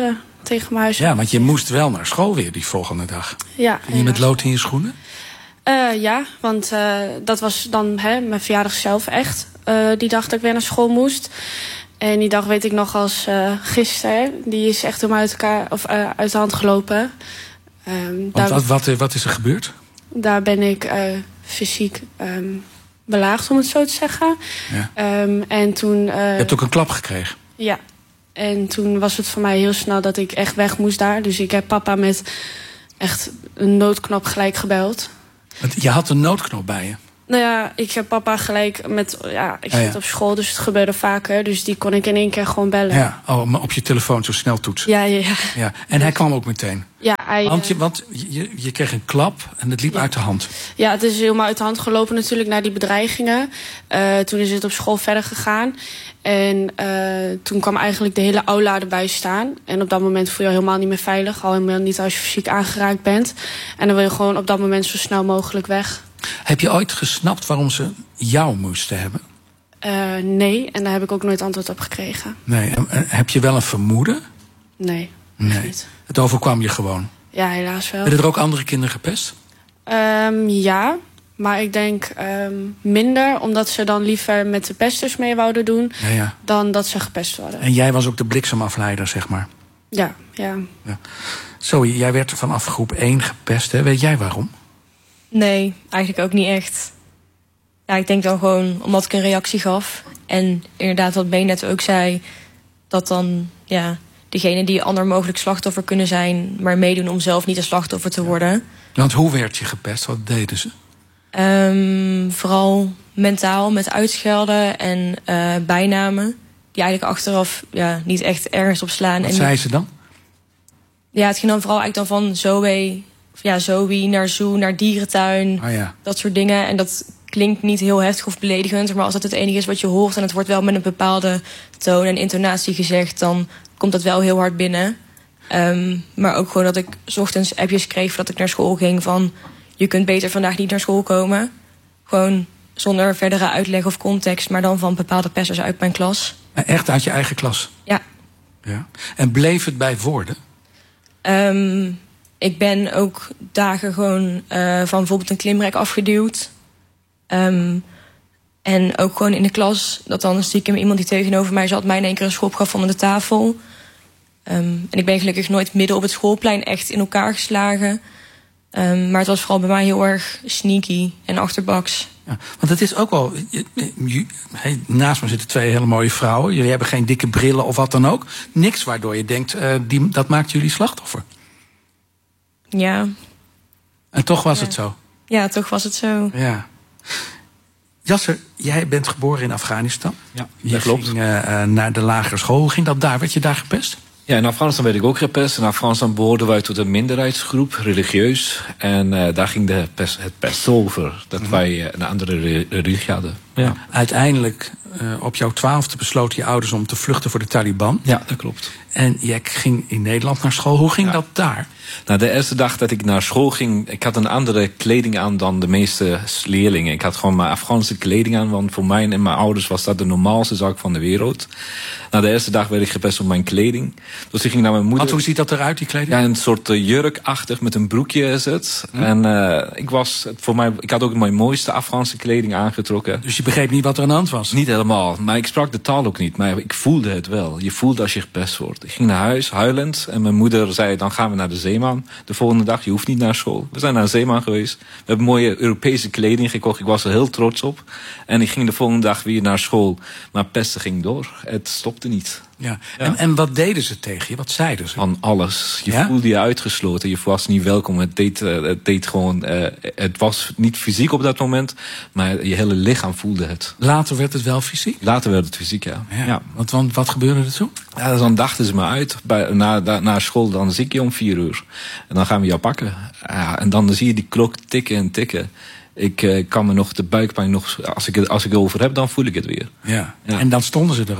tegen mijn huis. Ja, want je moest wel naar school weer die volgende dag. Ja. Ging je met lood in je schoenen? Uh, ja, want uh, dat was dan hè, mijn verjaardag zelf echt. Uh, die dag dat ik weer naar school moest. En die dag weet ik nog als uh, gisteren. Die is echt helemaal uit, elkaar, of, uh, uit de hand gelopen. Um, Want daar, wat, wat, wat is er gebeurd? Daar ben ik uh, fysiek um, belaagd, om het zo te zeggen. Ja. Um, en toen, uh, je hebt ook een klap gekregen? Ja. En toen was het voor mij heel snel dat ik echt weg moest daar. Dus ik heb papa met echt een noodknop gelijk gebeld. Want je had een noodknop bij je? Nou ja, ik heb papa gelijk met... Ja, ik Ah, zit ja. op school, dus het gebeurde vaker. Dus die kon ik in één keer gewoon bellen. Ja, oh, maar op je telefoon zo snel toetsen. Ja, ja, ja. Ja. En hij kwam ook meteen? Ja, hij, want je, want je, je kreeg een klap en het liep ja. uit de hand. Ja, het is helemaal uit de hand gelopen natuurlijk naar die bedreigingen. Uh, toen is het op school verder gegaan. En uh, toen kwam eigenlijk de hele aula erbij staan. En op dat moment voel je je helemaal niet meer veilig. Al helemaal niet als je fysiek aangeraakt bent. En dan wil je gewoon op dat moment zo snel mogelijk weg. Heb je ooit gesnapt waarom ze jou moesten hebben? Uh, nee, en daar heb ik ook nooit antwoord op gekregen. Nee, heb je wel een vermoeden? Nee, nee. niet. Het overkwam je gewoon? Ja, helaas wel. Werden er ook andere kinderen gepest? Um, ja, maar ik denk um, minder, omdat ze dan liever met de pesters mee wouden doen... Ja, ja. dan dat ze gepest worden. En jij was ook de bliksemafleider, zeg maar? Ja, ja. ja. Zo, jij werd vanaf groep één gepest, hè? Weet jij waarom? Nee, eigenlijk ook niet echt. Ja, ik denk dan gewoon omdat ik een reactie gaf. En inderdaad, wat Ben net ook zei... dat dan ja, degenen die ander mogelijk slachtoffer kunnen zijn... maar meedoen om zelf niet een slachtoffer te worden. Want hoe werd je gepest? Wat deden ze? Um, vooral mentaal, met uitschelden en uh, bijnamen... die eigenlijk achteraf ja, niet echt ergens op slaan. Wat en zei niet... ze dan? Ja, het ging dan vooral eigenlijk dan van Zoe... Ja, Zoe naar zoo, naar dierentuin, oh ja. dat soort dingen. En dat klinkt niet heel heftig of beledigend... maar als dat het enige is wat je hoort... en het wordt wel met een bepaalde toon en intonatie gezegd... dan komt dat wel heel hard binnen. Um, maar ook gewoon dat ik 's ochtends appjes kreeg voordat ik naar school ging... van je kunt beter vandaag niet naar school komen. Gewoon zonder verdere uitleg of context... maar dan van bepaalde pesters uit mijn klas. Echt uit je eigen klas? Ja. ja. En bleef het bij woorden? Um, ik ben ook dagen gewoon uh, van bijvoorbeeld een klimrek afgeduwd. Um, en ook gewoon in de klas, dat dan stiekem iemand die tegenover mij zat... mij in één keer een schop gaf onder de tafel. Um, en ik ben gelukkig nooit midden op het schoolplein echt in elkaar geslagen. Um, maar het was vooral bij mij heel erg sneaky en achterbaks. Ja, want het is ook wel... Je, je, hey, naast me zitten twee hele mooie vrouwen. Jullie hebben geen dikke brillen of wat dan ook. Niks waardoor je denkt, uh, die, dat maakt jullie slachtoffer. Ja. En toch was ja. het zo? Ja, toch was het zo. Ja. Jasser, jij bent geboren in Afghanistan. Ja, dat je klopt. ging uh, naar de lagere school. Hoe ging dat daar? Werd je daar gepest? Ja, in Afghanistan werd ik ook gepest. In Afghanistan behoorden wij tot een minderheidsgroep, religieus. En uh, daar ging de pest, het pest over, dat mm-hmm. wij uh, een andere re- religie hadden. Ja. Uiteindelijk, uh, op jouw twaalfde besloten je ouders om te vluchten voor de Taliban. Ja, dat klopt. En jij ging in Nederland naar school. Hoe ging ja. dat daar? Nou, de eerste dag dat ik naar school ging, ik had een andere kleding aan dan de meeste leerlingen. Ik had gewoon mijn Afghaanse kleding aan, want voor mij en mijn ouders was dat de normaalste zaak van de wereld. Nou, de eerste dag werd ik gepest op mijn kleding. Dus ik ging naar mijn moeder. Want hoe ziet dat eruit, die kleding? Ja, een soort uh, jurkachtig met een broekje is het. Hm. En uh, ik was, voor mij, ik had ook mijn mooiste Afghaanse kleding aangetrokken. Dus je begreep niet wat er aan de hand was? Niet helemaal, maar ik sprak de taal ook niet. Maar ik voelde het wel. Je voelde als je gepest wordt. Ik ging naar huis, huilend. En mijn moeder zei, dan gaan we naar de Zeeman. De volgende dag, je hoeft niet naar school. We zijn naar de Zeeman geweest. We hebben mooie Europese kleding gekocht. Ik was er heel trots op. En ik ging de volgende dag weer naar school. Maar pesten ging door. Het stopte niet. Ja. Ja. En, en wat deden ze tegen je? Wat zeiden ze? Van alles. Je ja? voelde je uitgesloten. Je was niet welkom. Het deed, uh, het deed gewoon... Uh, het was niet fysiek op dat moment. Maar je hele lichaam voelde het. Later werd het wel fysiek? Later werd het fysiek, ja. ja. ja. Want, want wat gebeurde er toen? Ja, dus dan dachten ze me uit. Bij, na, na, na school, dan zie ik je om vier uur. En dan gaan we jou pakken. Ja, en dan zie je die klok tikken en tikken. Ik uh, kan me nog de buikpijn nog... Als ik, het, als ik het over heb, dan voel ik het weer. Ja. ja. En dan stonden ze er ook?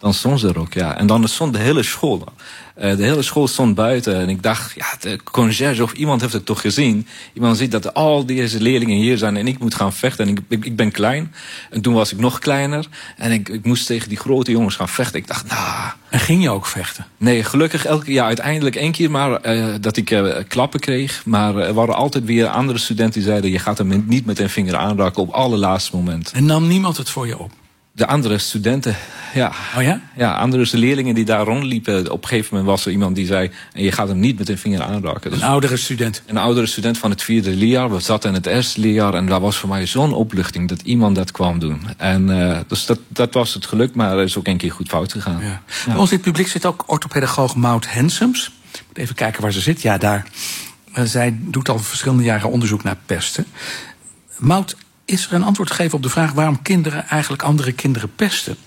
Dan stond ze er ook, ja. En dan stond de hele school. Uh, de hele school stond buiten. En ik dacht, ja, de conciërge of iemand heeft het toch gezien. Iemand ziet dat al deze leerlingen hier zijn en ik moet gaan vechten. En ik, ik, ik ben klein. En toen was ik nog kleiner. En ik, ik moest tegen die grote jongens gaan vechten. Ik dacht, nou... En ging je ook vechten? Nee, gelukkig elke, ja, uiteindelijk één keer maar uh, dat ik uh, klappen kreeg. Maar er waren altijd weer andere studenten die zeiden, je gaat hem niet met een vinger aanraken op allerlaatste moment. En nam niemand het voor je op? De andere studenten, ja. Oh ja? Ja, andere leerlingen die daar rondliepen. Op een gegeven moment was er iemand die zei, je gaat hem niet met een vinger aanraken. Dus een oudere student? Een oudere student van het vierde leerjaar. We zaten in het eerste leerjaar en dat was voor mij zo'n opluchting dat iemand dat kwam doen. En uh, dus dat, dat was het geluk, maar er is ook een keer goed fout gegaan. Ja. Ja. Bij ons in het publiek zit ook orthopedagoog Maud Hensems. Ik moet even kijken waar ze zit. Ja, daar. Uh, zij doet al verschillende jaren onderzoek naar pesten. Maud, is er een antwoord gegeven op de vraag waarom kinderen eigenlijk andere kinderen pesten?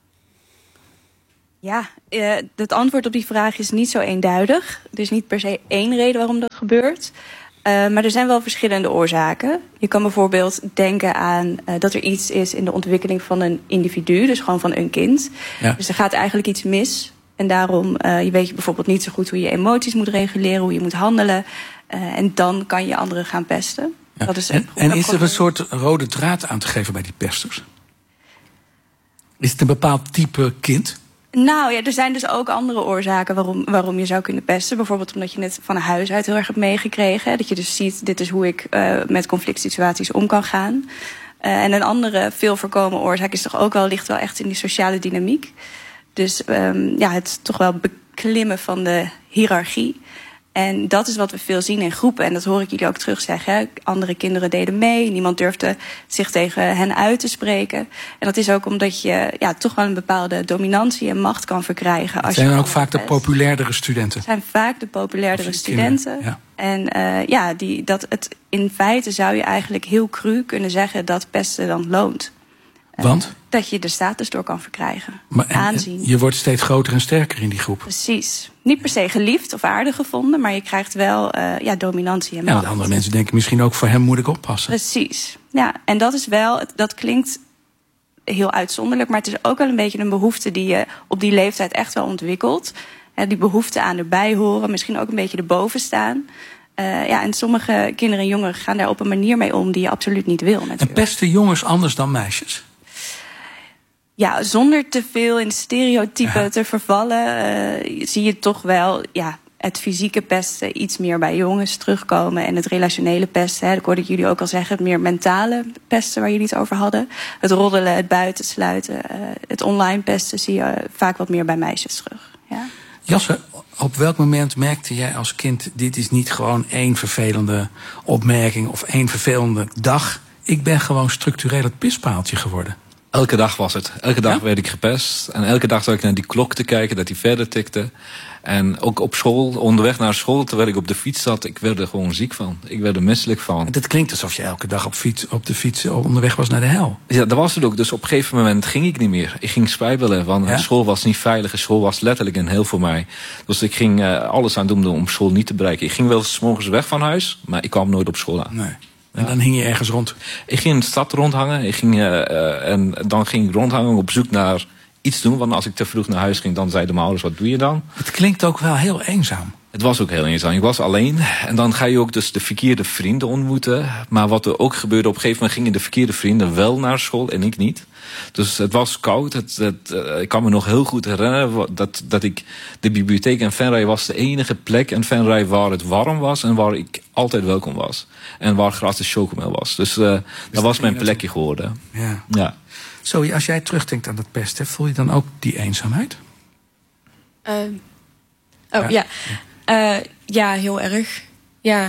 Ja, uh, het antwoord op die vraag is niet zo eenduidig. Er is niet per se één reden waarom dat gebeurt. Uh, maar er zijn wel verschillende oorzaken. Je kan bijvoorbeeld denken aan uh, dat er iets is in de ontwikkeling van een individu, dus gewoon van een kind. Ja. Dus er gaat eigenlijk iets mis. En daarom uh, je weet je bijvoorbeeld niet zo goed hoe je emoties moet reguleren, hoe je moet handelen. Uh, en dan kan je anderen gaan pesten. Ja. Dat is en, en is er een soort rode draad aan te geven bij die pesters? Is het een bepaald type kind? Nou ja, er zijn dus ook andere oorzaken waarom, waarom je zou kunnen pesten. Bijvoorbeeld omdat je het van huis uit heel erg hebt meegekregen. Dat je dus ziet, dit is hoe ik uh, met conflict situaties om kan gaan. Uh, en een andere veel voorkomen oorzaak is toch ook wel, ligt wel echt in die sociale dynamiek. Dus um, ja, het toch wel beklimmen van de hiërarchie. En dat is wat we veel zien in groepen. En dat hoor ik jullie ook terug zeggen. Hè. Andere kinderen deden mee. Niemand durfde zich tegen hen uit te spreken. En dat is ook omdat je ja, toch wel een bepaalde dominantie en macht kan verkrijgen. Het zijn dan ook vaak de populairdere studenten. Het zijn vaak de populairdere studenten. Ja. En uh, ja, die, dat het, in feite zou je eigenlijk heel cru kunnen zeggen dat pesten dan loont. Want? Uh, dat je de status door kan verkrijgen. Maar, aanzien. Je wordt steeds groter en sterker in die groep. Precies. Niet per se geliefd of aardig gevonden, maar je krijgt wel uh, ja, dominantie en macht. Ja, de andere mensen denken misschien ook, voor hem moet ik oppassen. Precies. Ja, en dat is wel, dat klinkt heel uitzonderlijk, maar het is ook wel een beetje een behoefte die je op die leeftijd echt wel ontwikkelt. Uh, die behoefte aan erbij horen, misschien ook een beetje erboven staan. Uh, ja, en sommige kinderen en jongeren gaan daar op een manier mee om die je absoluut niet wil. Natuurlijk. En pesten jongens anders dan meisjes? Ja, zonder te veel in stereotypen ja. te vervallen, uh, zie je toch wel ja, het fysieke pesten iets meer bij jongens terugkomen. En het relationele pesten, hè, dat hoorde ik jullie ook al zeggen, het meer mentale pesten waar jullie het over hadden. Het roddelen, het buitensluiten, uh, het online pesten zie je vaak wat meer bij meisjes terug. Ja. Jasse, op welk moment merkte jij als kind, dit is niet gewoon één vervelende opmerking of één vervelende dag. Ik ben gewoon structureel het pispaaltje geworden. Elke dag was het. Elke dag ja? werd ik gepest. En elke dag zat ik naar die klok te kijken, dat die verder tikte. En ook op school, onderweg naar school, terwijl ik op de fiets zat, ik werd er gewoon ziek van. Ik werd er misselijk van. En dat klinkt alsof je elke dag op, fiets, op de fiets onderweg was naar de hel. Ja, dat was het ook. Dus op een gegeven moment ging ik niet meer. Ik ging spijbelen, want ja? school was niet veilig. School was letterlijk een heel voor mij. Dus ik ging uh, alles aan doen om school niet te bereiken. Ik ging wel 's morgens weg van huis, maar ik kwam nooit op school aan. Nee. En dan hing je ergens rond? Ik ging in de stad rondhangen. Ik ging, uh, uh, en dan ging ik rondhangen op zoek naar iets doen. Want als ik te vroeg naar huis ging, dan zeiden mijn ouders, wat doe je dan? Het klinkt ook wel heel eenzaam. Het was ook heel eenzaam. Ik was alleen. En dan ga je ook dus de verkeerde vrienden ontmoeten. Maar wat er ook gebeurde, op een gegeven moment gingen de verkeerde vrienden wel naar school en ik niet. Dus het was koud. Het, het, uh, ik kan me nog heel goed herinneren dat, dat ik de bibliotheek in Venray was de enige plek in Venray waar het warm was en waar ik altijd welkom was. En waar gratis chocomel was. Dus uh, dat was mijn plekje geworden. Ja. Ja. Zo, als jij terugdenkt aan dat pesten, voel je dan ook die eenzaamheid? Uh, oh, ja. Ja. Uh, ja, heel erg. Ja.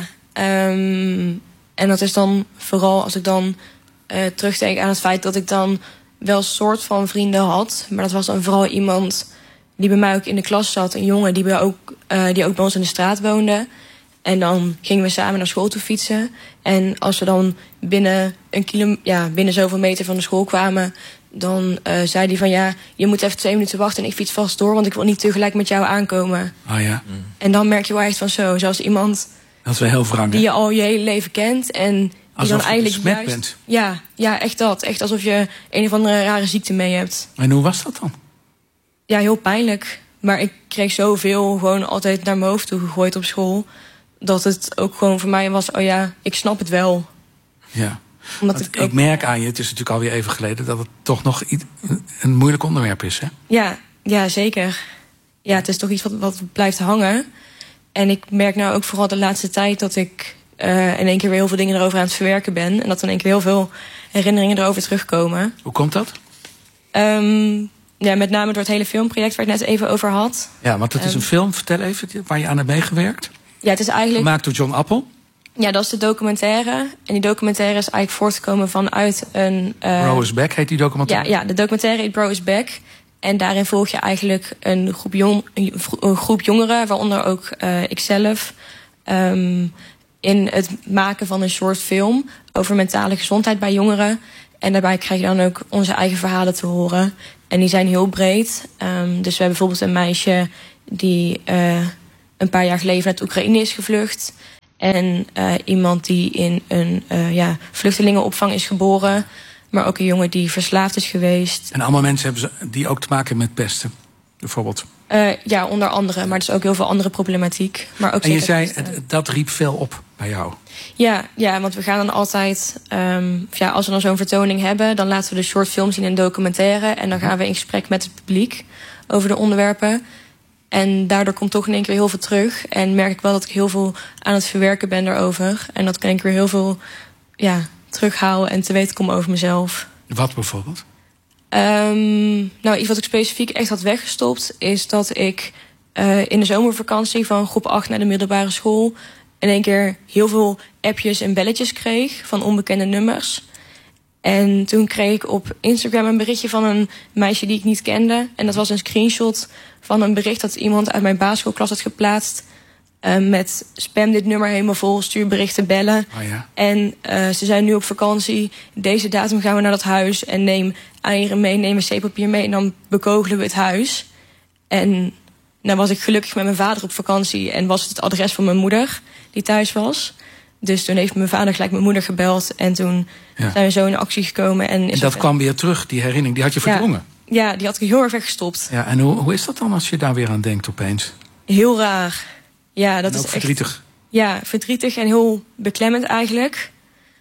Um, en dat is dan vooral als ik dan uh, terugdenk aan het feit dat ik dan wel een soort van vrienden had. Maar dat was dan vooral iemand die bij mij ook in de klas zat. Een jongen die, bij ook, uh, die ook bij ons in de straat woonde. En dan gingen we samen naar school toe fietsen. En als we dan binnen, een kilo, ja, binnen zoveel meter van de school kwamen, dan uh, zei hij van ja, je moet even twee minuten wachten en ik fiets vast door, want ik wil niet tegelijk met jou aankomen. Oh ja. Mm. En dan merk je wel echt van zo, zoals iemand dat is wel heel wrang, die je al je hele leven kent en die alsof dan eigenlijk je besmet juist, bent. Ja, ja, echt dat. Echt alsof je een of andere rare ziekte mee hebt. En hoe was dat dan? ja, heel pijnlijk. Maar ik kreeg zoveel gewoon altijd naar mijn hoofd toe gegooid op school, dat het ook gewoon voor mij was, oh ja, ik snap het wel. Ja. Omdat ik, ik, ook... ik merk aan je, het is natuurlijk alweer even geleden, dat het toch nog een moeilijk onderwerp is, hè? Ja, ja, zeker. Ja, het is toch iets wat, wat blijft hangen. En ik merk nou ook vooral de laatste tijd dat ik uh, in één keer weer heel veel dingen erover aan het verwerken ben. En dat er in één keer heel veel herinneringen erover terugkomen. Hoe komt dat? Um, ja, met name door het hele filmproject waar ik net even over had. Ja, want het is um, een film, vertel even, waar je aan hebt meegewerkt. Ja, het is eigenlijk... Gemaakt door John Appel. Ja, dat is de documentaire. En die documentaire is eigenlijk voortgekomen vanuit een... Uh, Bro is Back heet die documentaire? Ja, ja, de documentaire heet Bro is Back. En daarin volg je eigenlijk een groep, jong, een groep jongeren, waaronder ook uh, ikzelf, um, in het maken van een short film over mentale gezondheid bij jongeren. En daarbij krijg je dan ook onze eigen verhalen te horen. En die zijn heel breed. Um, dus we hebben bijvoorbeeld een meisje die uh, een paar jaar geleden uit Oekraïne is gevlucht. En uh, iemand die in een uh, ja, vluchtelingenopvang is geboren. Maar ook een jongen die verslaafd is geweest. En allemaal mensen hebben ze, die ook te maken met pesten, bijvoorbeeld? Uh, ja, onder andere. Maar er is ook heel veel andere problematiek. Maar ook en je zei, pesten. dat riep veel op bij jou? Ja, ja, want we gaan dan altijd... Um, ja, als we dan zo'n vertoning hebben, dan laten we de short film zien in een documentaire. En dan gaan we in gesprek met het publiek over de onderwerpen. En daardoor komt toch in één keer heel veel terug. En merk ik wel dat ik heel veel aan het verwerken ben daarover. En dat kan ik weer heel veel... ja, terughouden en te weten komen over mezelf. Wat bijvoorbeeld? Um, nou, iets wat ik specifiek echt had weggestopt, is dat ik uh, in de zomervakantie van groep acht naar de middelbare school in één keer heel veel appjes en belletjes kreeg van onbekende nummers. En toen kreeg ik op Instagram een berichtje van een meisje die ik niet kende. En dat was een screenshot van een bericht dat iemand uit mijn basisschoolklas had geplaatst. Uh, met spam dit nummer helemaal vol, stuur berichten, bellen. Oh ja. En uh, ze zijn nu op vakantie. Deze datum gaan we naar dat huis. En neem eieren mee, neem wc-papier mee. En dan bekogelen we het huis. En nou was ik gelukkig met mijn vader op vakantie. En was het het adres van mijn moeder die thuis was. Dus toen heeft mijn vader gelijk mijn moeder gebeld. En toen ja. zijn we zo in actie gekomen. En, is en dat het... kwam weer terug, die herinnering. Die had je verdrongen. Ja, ja die had ik heel erg weggestopt. Ja, en hoe, hoe is dat dan als je daar weer aan denkt opeens? Heel raar. Ja, dat en ook is verdrietig. Echt, ja, verdrietig en heel beklemmend eigenlijk.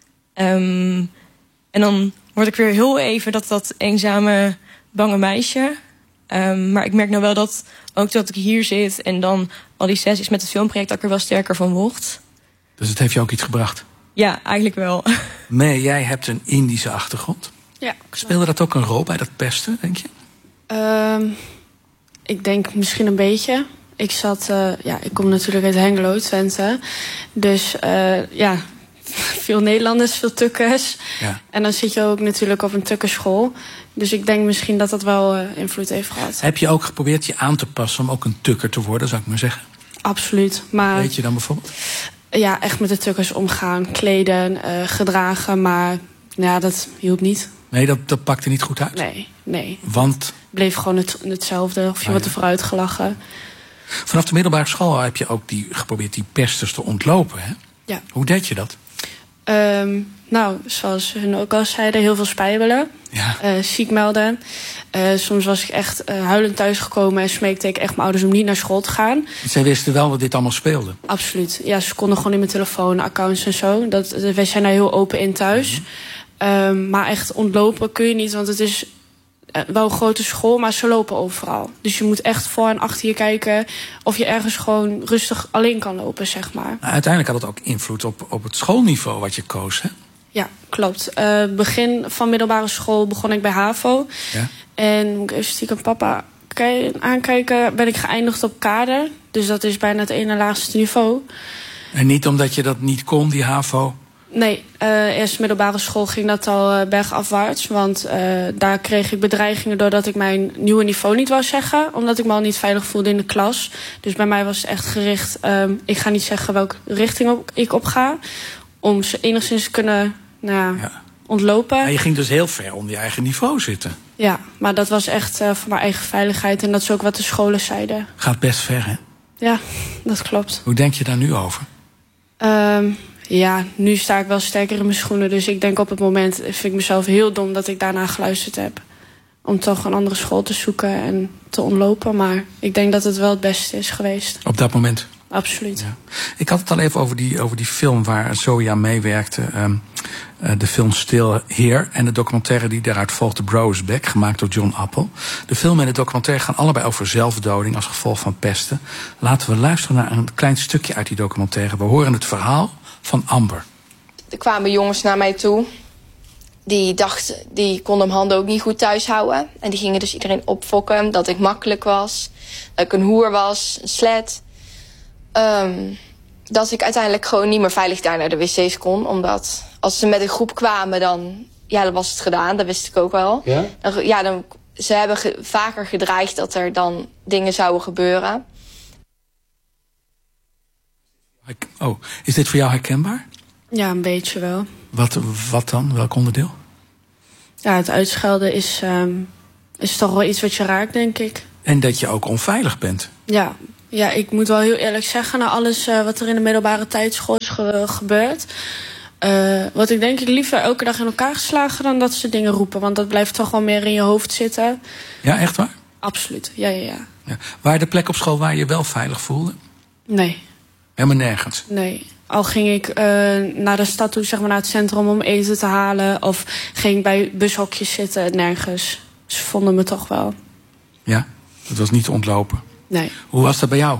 Um, en dan word ik weer heel even dat, dat eenzame, bange meisje. Um, maar ik merk nou wel dat ook dat ik hier zit en dan al die sessies met het filmproject, dat ik er wel sterker van word. Dus het heeft je ook iets gebracht? Ja, eigenlijk wel. Mee, jij hebt een Indische achtergrond. Ja. Speelde dat ook een rol bij dat pesten, denk je? Um, ik denk misschien een beetje. Ik zat, uh, ja, ik kom natuurlijk uit Hengelo, Twente. Dus uh, ja, veel Nederlanders, veel tukkers. Ja. En dan zit je ook natuurlijk op een tukkerschool. Dus ik denk misschien dat dat wel uh, invloed heeft gehad. Heb je ook geprobeerd je aan te passen om ook een tukker te worden, zou ik maar zeggen? Absoluut. Maar weet je dan bijvoorbeeld? Ja, echt met de tukkers omgaan, kleden, uh, gedragen. Maar ja, dat hielp niet. Nee, dat, dat pakte niet goed uit? Nee, nee. Want? Bleef gewoon het, hetzelfde, of je ah, wordt ja. er vooruit gelachen. Vanaf de middelbare school heb je ook die, geprobeerd die pesters te ontlopen, hè? Ja. Hoe deed je dat? Um, nou, zoals hun ook al zeiden, heel veel spijbelen. Ja. Uh, ziek melden. Uh, soms was ik echt uh, huilend thuisgekomen en smeekte ik echt mijn ouders om niet naar school te gaan. Zij wisten wel dat dit allemaal speelde? Absoluut. Ja, ze konden gewoon in mijn telefoon, accounts en zo. Dat, wij zijn daar heel open in thuis. Mm-hmm. Um, maar echt ontlopen kun je niet, want het is wel een grote school, maar ze lopen overal. Dus je moet echt voor en achter je kijken of je ergens gewoon rustig alleen kan lopen, zeg maar. Nou, uiteindelijk had het ook invloed op, op het schoolniveau wat je koos, hè? Ja, klopt. Uh, begin van middelbare school begon ik bij HAVO. Ja. En moet ik even stiekem papa aankijken, ben ik geëindigd op kader. Dus dat is bijna het ene laagste niveau. En niet omdat je dat niet kon, die HAVO? Nee, uh, eerst middelbare school ging dat al uh, bergafwaarts. Want uh, daar kreeg ik bedreigingen doordat ik mijn nieuwe niveau niet wou zeggen. Omdat ik me al niet veilig voelde in de klas. Dus bij mij was het echt gericht. Um, ik ga niet zeggen welke richting op, ik op ga. Om ze enigszins te kunnen nou, ja. ontlopen. Maar je ging dus heel ver onder je eigen niveau zitten. Ja, maar dat was echt uh, voor mijn eigen veiligheid. En dat is ook wat de scholen zeiden. Gaat best ver, hè? Ja, dat klopt. Hoe denk je daar nu over? Um, Ja, nu sta ik wel sterker in mijn schoenen. Dus ik denk op het moment, vind ik mezelf heel dom dat ik daarna geluisterd heb. om toch een andere school te zoeken en te ontlopen. Maar ik denk dat het wel het beste is geweest. Op dat moment? Absoluut. Ja. Ik had het al even over die, over die film waar Zoe aan meewerkte. Um, uh, de film Still Here en de documentaire die daaruit volgt, The Bro is Back, gemaakt door John Appel. De film en de documentaire gaan allebei over zelfdoding als gevolg van pesten. Laten we luisteren naar een klein stukje uit die documentaire. We horen het verhaal van Amber. Er kwamen jongens naar mij toe. Die dachten, die konden mijn handen ook niet goed thuis houden. En die gingen dus iedereen opfokken dat ik makkelijk was. Dat ik een hoer was, een slet. Um, dat ik uiteindelijk gewoon niet meer veilig daar naar de wc's kon. Omdat als ze met een groep kwamen, dan, ja, dan was het gedaan. Dat wist ik ook wel. Ja? Dan, ja, dan, ze hebben ge, vaker gedreigd dat er dan dingen zouden gebeuren. Oh, is dit voor jou herkenbaar? Ja, een beetje wel. Wat, wat dan? Welk onderdeel? Ja, het uitschelden is, um, is toch wel iets wat je raakt, denk ik. En dat je ook onveilig bent. Ja, ja ik moet wel heel eerlijk zeggen, na alles uh, wat er in de middelbare tijdschool is ge gebeurd... Uh, wat ik denk ik liever elke dag in elkaar geslagen dan dat ze dingen roepen. Want dat blijft toch wel meer in je hoofd zitten. Ja, echt waar? Absoluut, ja, ja, ja. ja. Waar de plek op school waar je wel veilig voelde? Nee. Helemaal nergens? Nee. Al ging ik uh, naar de stad toe, zeg maar naar het centrum om eten te halen. Of ging ik bij bushokjes zitten, nergens. Ze vonden me toch wel. Ja, dat was niet te ontlopen. Nee. Hoe was dat bij jou?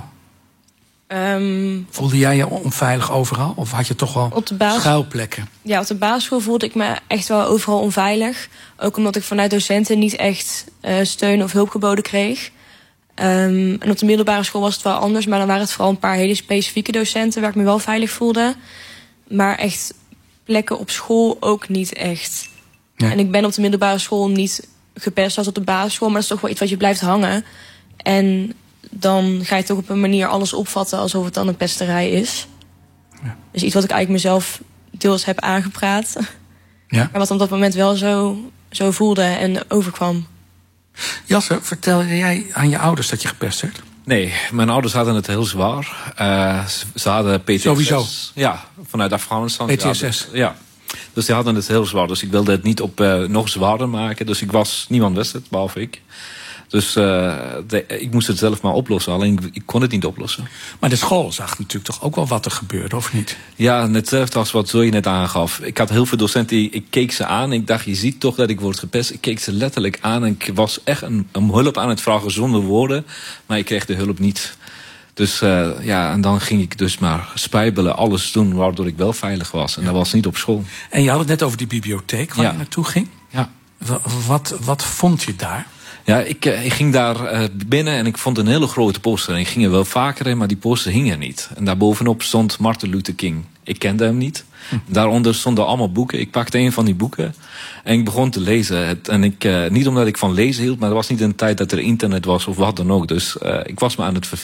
Um, voelde jij je onveilig overal? Of had je toch wel op de basis, schuilplekken? Ja, op de basisschool voelde ik me echt wel overal onveilig. Ook omdat ik vanuit docenten niet echt uh, steun of hulp geboden kreeg. Um, en op de middelbare school was het wel anders. Maar dan waren het vooral een paar hele specifieke docenten waar ik me wel veilig voelde. Maar echt plekken op school ook niet echt. Ja. En ik ben op de middelbare school niet gepest als op de basisschool. Maar dat is toch wel iets wat je blijft hangen. En dan ga je toch op een manier alles opvatten alsof het dan een pesterij is. Ja. Dus iets wat ik eigenlijk mezelf deels heb aangepraat. Ja. Maar wat op dat moment wel zo, zo voelde en overkwam. Jasse, vertel jij aan je ouders dat je gepest werd? Nee, mijn ouders hadden het heel zwaar. Uh, ze hadden P T S S. Sowieso? Ja, vanuit Afghanistan. P T S S? Hadden, ja. Dus die hadden het heel zwaar. Dus ik wilde het niet op uh, nog zwaarder maken. Dus ik was, niemand wist het, behalve ik. Dus uh, de, ik moest het zelf maar oplossen. Alleen ik, ik kon het niet oplossen. Maar de school zag natuurlijk toch ook wel wat er gebeurde, of niet? Ja, hetzelfde als wat Zoe net aangaf. Ik had heel veel docenten, die, ik keek ze aan. Ik dacht, je ziet toch dat ik word gepest. Ik keek ze letterlijk aan en ik was echt een, een hulp aan het vragen zonder woorden. Maar ik kreeg de hulp niet. Dus uh, ja, en dan ging ik dus maar spijbelen, alles doen waardoor ik wel veilig was. En ja. Dat was niet op school. En je had het net over die bibliotheek waar ja. je naartoe ging. Ja. Wat, wat, wat vond je daar? Ja, ik, ik ging daar uh, binnen en ik vond een hele grote poster. En ik ging er wel vaker in, maar die poster hing er niet. En daarbovenop stond Martin Luther King. Ik kende hem niet. Hm. Daaronder stonden allemaal boeken. Ik pakte een van die boeken en ik begon te lezen. Het, en ik, uh, niet omdat ik van lezen hield, maar dat was niet een tijd dat er internet was of wat dan ook. Dus uh, ik was me aan het vervelen.